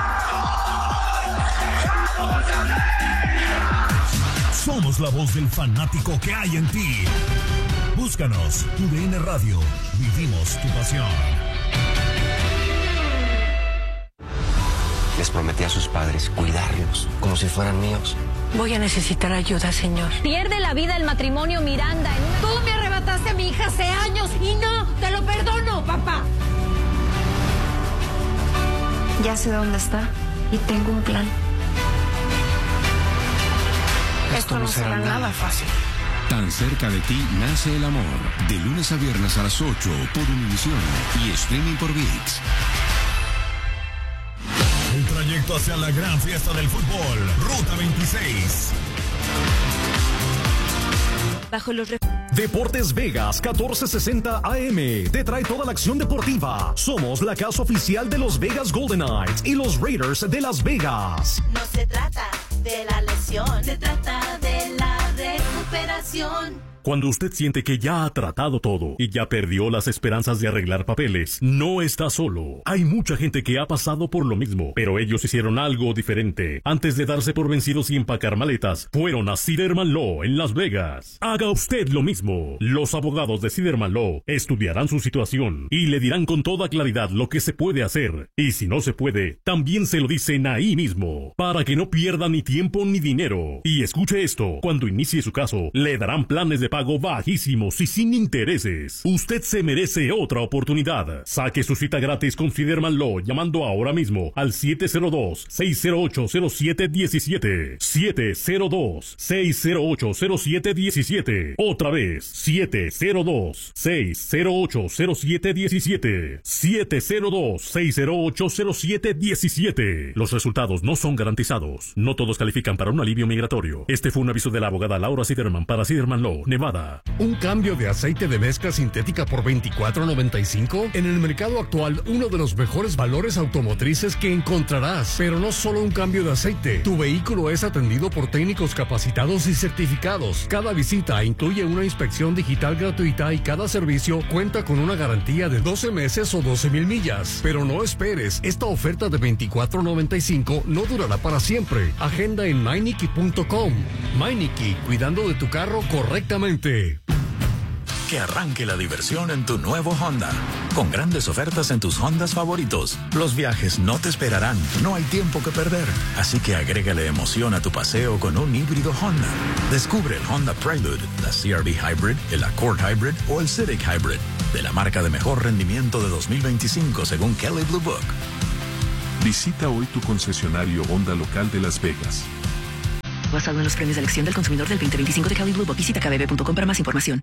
Somos la voz del fanático que hay en ti. Búscanos, Tu D N Radio. Vivimos tu pasión. Les prometí a sus padres cuidarlos como si fueran míos. Voy a necesitar ayuda, señor. Pierde la vida el matrimonio Miranda en una... Tú me arrebataste a mi hija hace años y no, te lo perdono, papá. Ya sé dónde está y tengo un plan. Esto no será nada fácil. Tan cerca de ti nace el amor. De lunes a viernes a las ocho por Univisión y streaming por ViX. El trayecto hacia la gran fiesta del fútbol. Ruta veintiséis. Bajo los Deportes Vegas catorce sesenta A M te trae toda la acción deportiva. Somos la casa oficial de los Vegas Golden Knights y los Raiders de Las Vegas. No se trata de la lesión, se trata de la recuperación. Cuando usted siente que ya ha tratado todo y ya perdió las esperanzas de arreglar papeles, no está solo. Hay mucha gente que ha pasado por lo mismo, pero ellos hicieron algo diferente. Antes de darse por vencidos y empacar maletas, fueron a Siderman Law en Las Vegas. Haga usted lo mismo. Los abogados de Siderman Law estudiarán su situación y le dirán con toda claridad lo que se puede hacer. Y si no se puede, también se lo dicen ahí mismo, para que no pierda ni tiempo ni dinero. Y escuche esto, cuando inicie su caso, le darán planes de pago bajísimos y sin intereses. Usted se merece otra oportunidad. Saque su cita gratis con Siderman Law llamando ahora mismo al siete cero dos, seis cero ocho, cero siete uno siete. siete cero dos, seis cero ocho, cero siete uno siete. Otra vez, siete cero dos, seis cero ocho, cero siete uno siete. siete cero dos, seis cero ocho, cero siete uno siete. Los resultados no son garantizados. No todos califican para un alivio migratorio. Este fue un aviso de la abogada Laura Siderman para Siderman Law, Nevada Nevada. ¿Un cambio de aceite de mezcla sintética por veinticuatro noventa y cinco? En el mercado actual, uno de los mejores valores automotrices que encontrarás. Pero no solo un cambio de aceite. Tu vehículo es atendido por técnicos capacitados y certificados. Cada visita incluye una inspección digital gratuita y cada servicio cuenta con una garantía de doce meses o doce mil millas. Pero no esperes, esta oferta de veinticuatro noventa y cinco no durará para siempre. Agenda en Meineke punto com. Meineke, cuidando de tu carro correctamente. Que arranque la diversión en tu nuevo Honda. Con grandes ofertas en tus Hondas favoritos. Los viajes no te esperarán, no hay tiempo que perder. Así que agrégale emoción a tu paseo con un híbrido Honda. Descubre el Honda Prelude, la C R V Hybrid, el Accord Hybrid o el Civic Hybrid. De la marca de mejor rendimiento de dos mil veinticinco según Kelley Blue Book. Visita hoy tu concesionario Honda local de Las Vegas. Basado en los premios de elección del consumidor del veinte veinticinco de Kelley Blue Book. Visita k b b punto com para más información.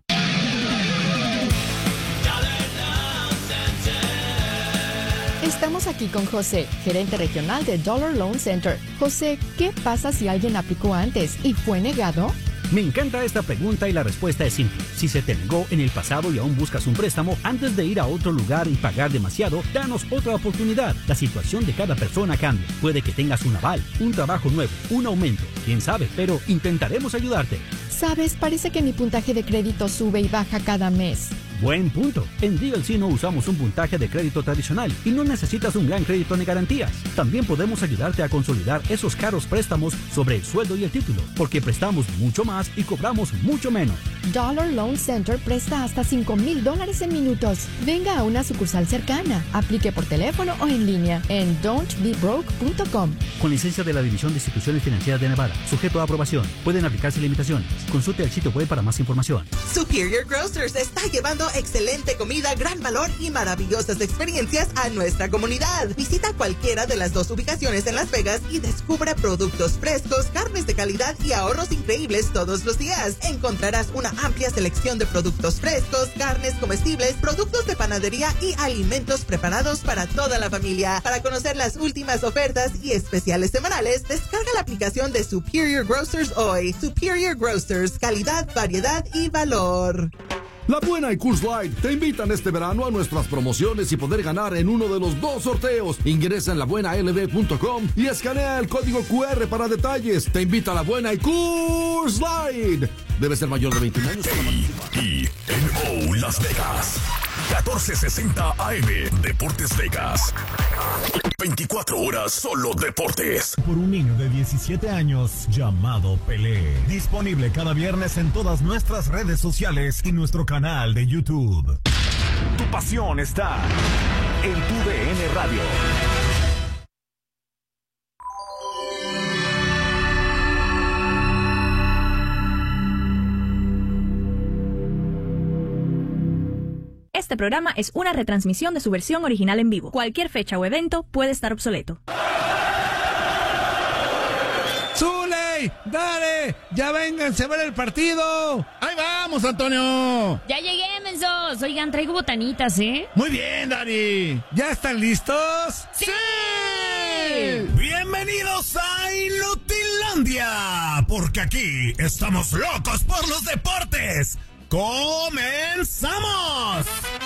Estamos aquí con José, gerente regional de Dollar Loan Center. José, ¿qué pasa si alguien aplicó antes y fue negado? Me encanta esta pregunta y la respuesta es simple. Si se te negó en el pasado y aún buscas un préstamo, antes de ir a otro lugar y pagar demasiado, danos otra oportunidad. La situación de cada persona cambia. Puede que tengas un aval, un trabajo nuevo, un aumento, quién sabe, pero intentaremos ayudarte. Sabes, parece que mi puntaje de crédito sube y baja cada mes. Buen punto. En D L C no usamos un puntaje de crédito tradicional y no necesitas un gran crédito ni garantías. También podemos ayudarte a consolidar esos caros préstamos sobre el sueldo y el título, porque prestamos mucho más y cobramos mucho menos. Dollar Loan Center presta hasta cinco mil dólares en minutos. Venga a una sucursal cercana. Aplique por teléfono o en línea en don't be broke punto com. Con licencia de la División de Instituciones Financieras de Nevada. Sujeto a aprobación. Pueden aplicarse limitaciones. Consulte el sitio web para más información. Superior Grocers está llevando excelente comida, gran valor y maravillosas experiencias a nuestra comunidad. Visita cualquiera de las dos ubicaciones en Las Vegas y descubra productos frescos, carnes de calidad y ahorros increíbles todos los días. Encontrarás una amplia selección de productos frescos, carnes comestibles, productos de panadería y alimentos preparados para toda la familia. Para conocer las últimas ofertas y especiales semanales, descarga la aplicación de Superior Grocers hoy. Superior Grocers, calidad, variedad y valor. La Buena y Coors Light te invitan este verano a nuestras promociones y poder ganar en uno de los dos sorteos. Ingresa en la buena l b punto com y escanea el código Q R para detalles. Te invita a La Buena y Coors Light. Debe ser mayor de veintiún años. A I N O Las Vegas. catorce sesenta A M. Deportes Vegas. veinticuatro horas solo deportes. Por un niño de diecisiete años llamado Pelé. Disponible cada viernes en todas nuestras redes sociales y nuestro canal de YouTube. Tu pasión está en tu D N Radio. Este programa es una retransmisión de su versión original en vivo. Cualquier fecha o evento puede estar obsoleto. ¡Zuley! ¡Dale! ¡Ya vénganse a ver el partido! ¡Ahí vamos, Antonio! Ya llegué, mensos. Oigan, traigo botanitas, ¿eh? Muy bien, Dani. ¿Ya están listos? ¡Sí! ¡Sí! Bienvenidos a Inutilandia, porque aquí estamos locos por los deportes. ¡Comenzamos!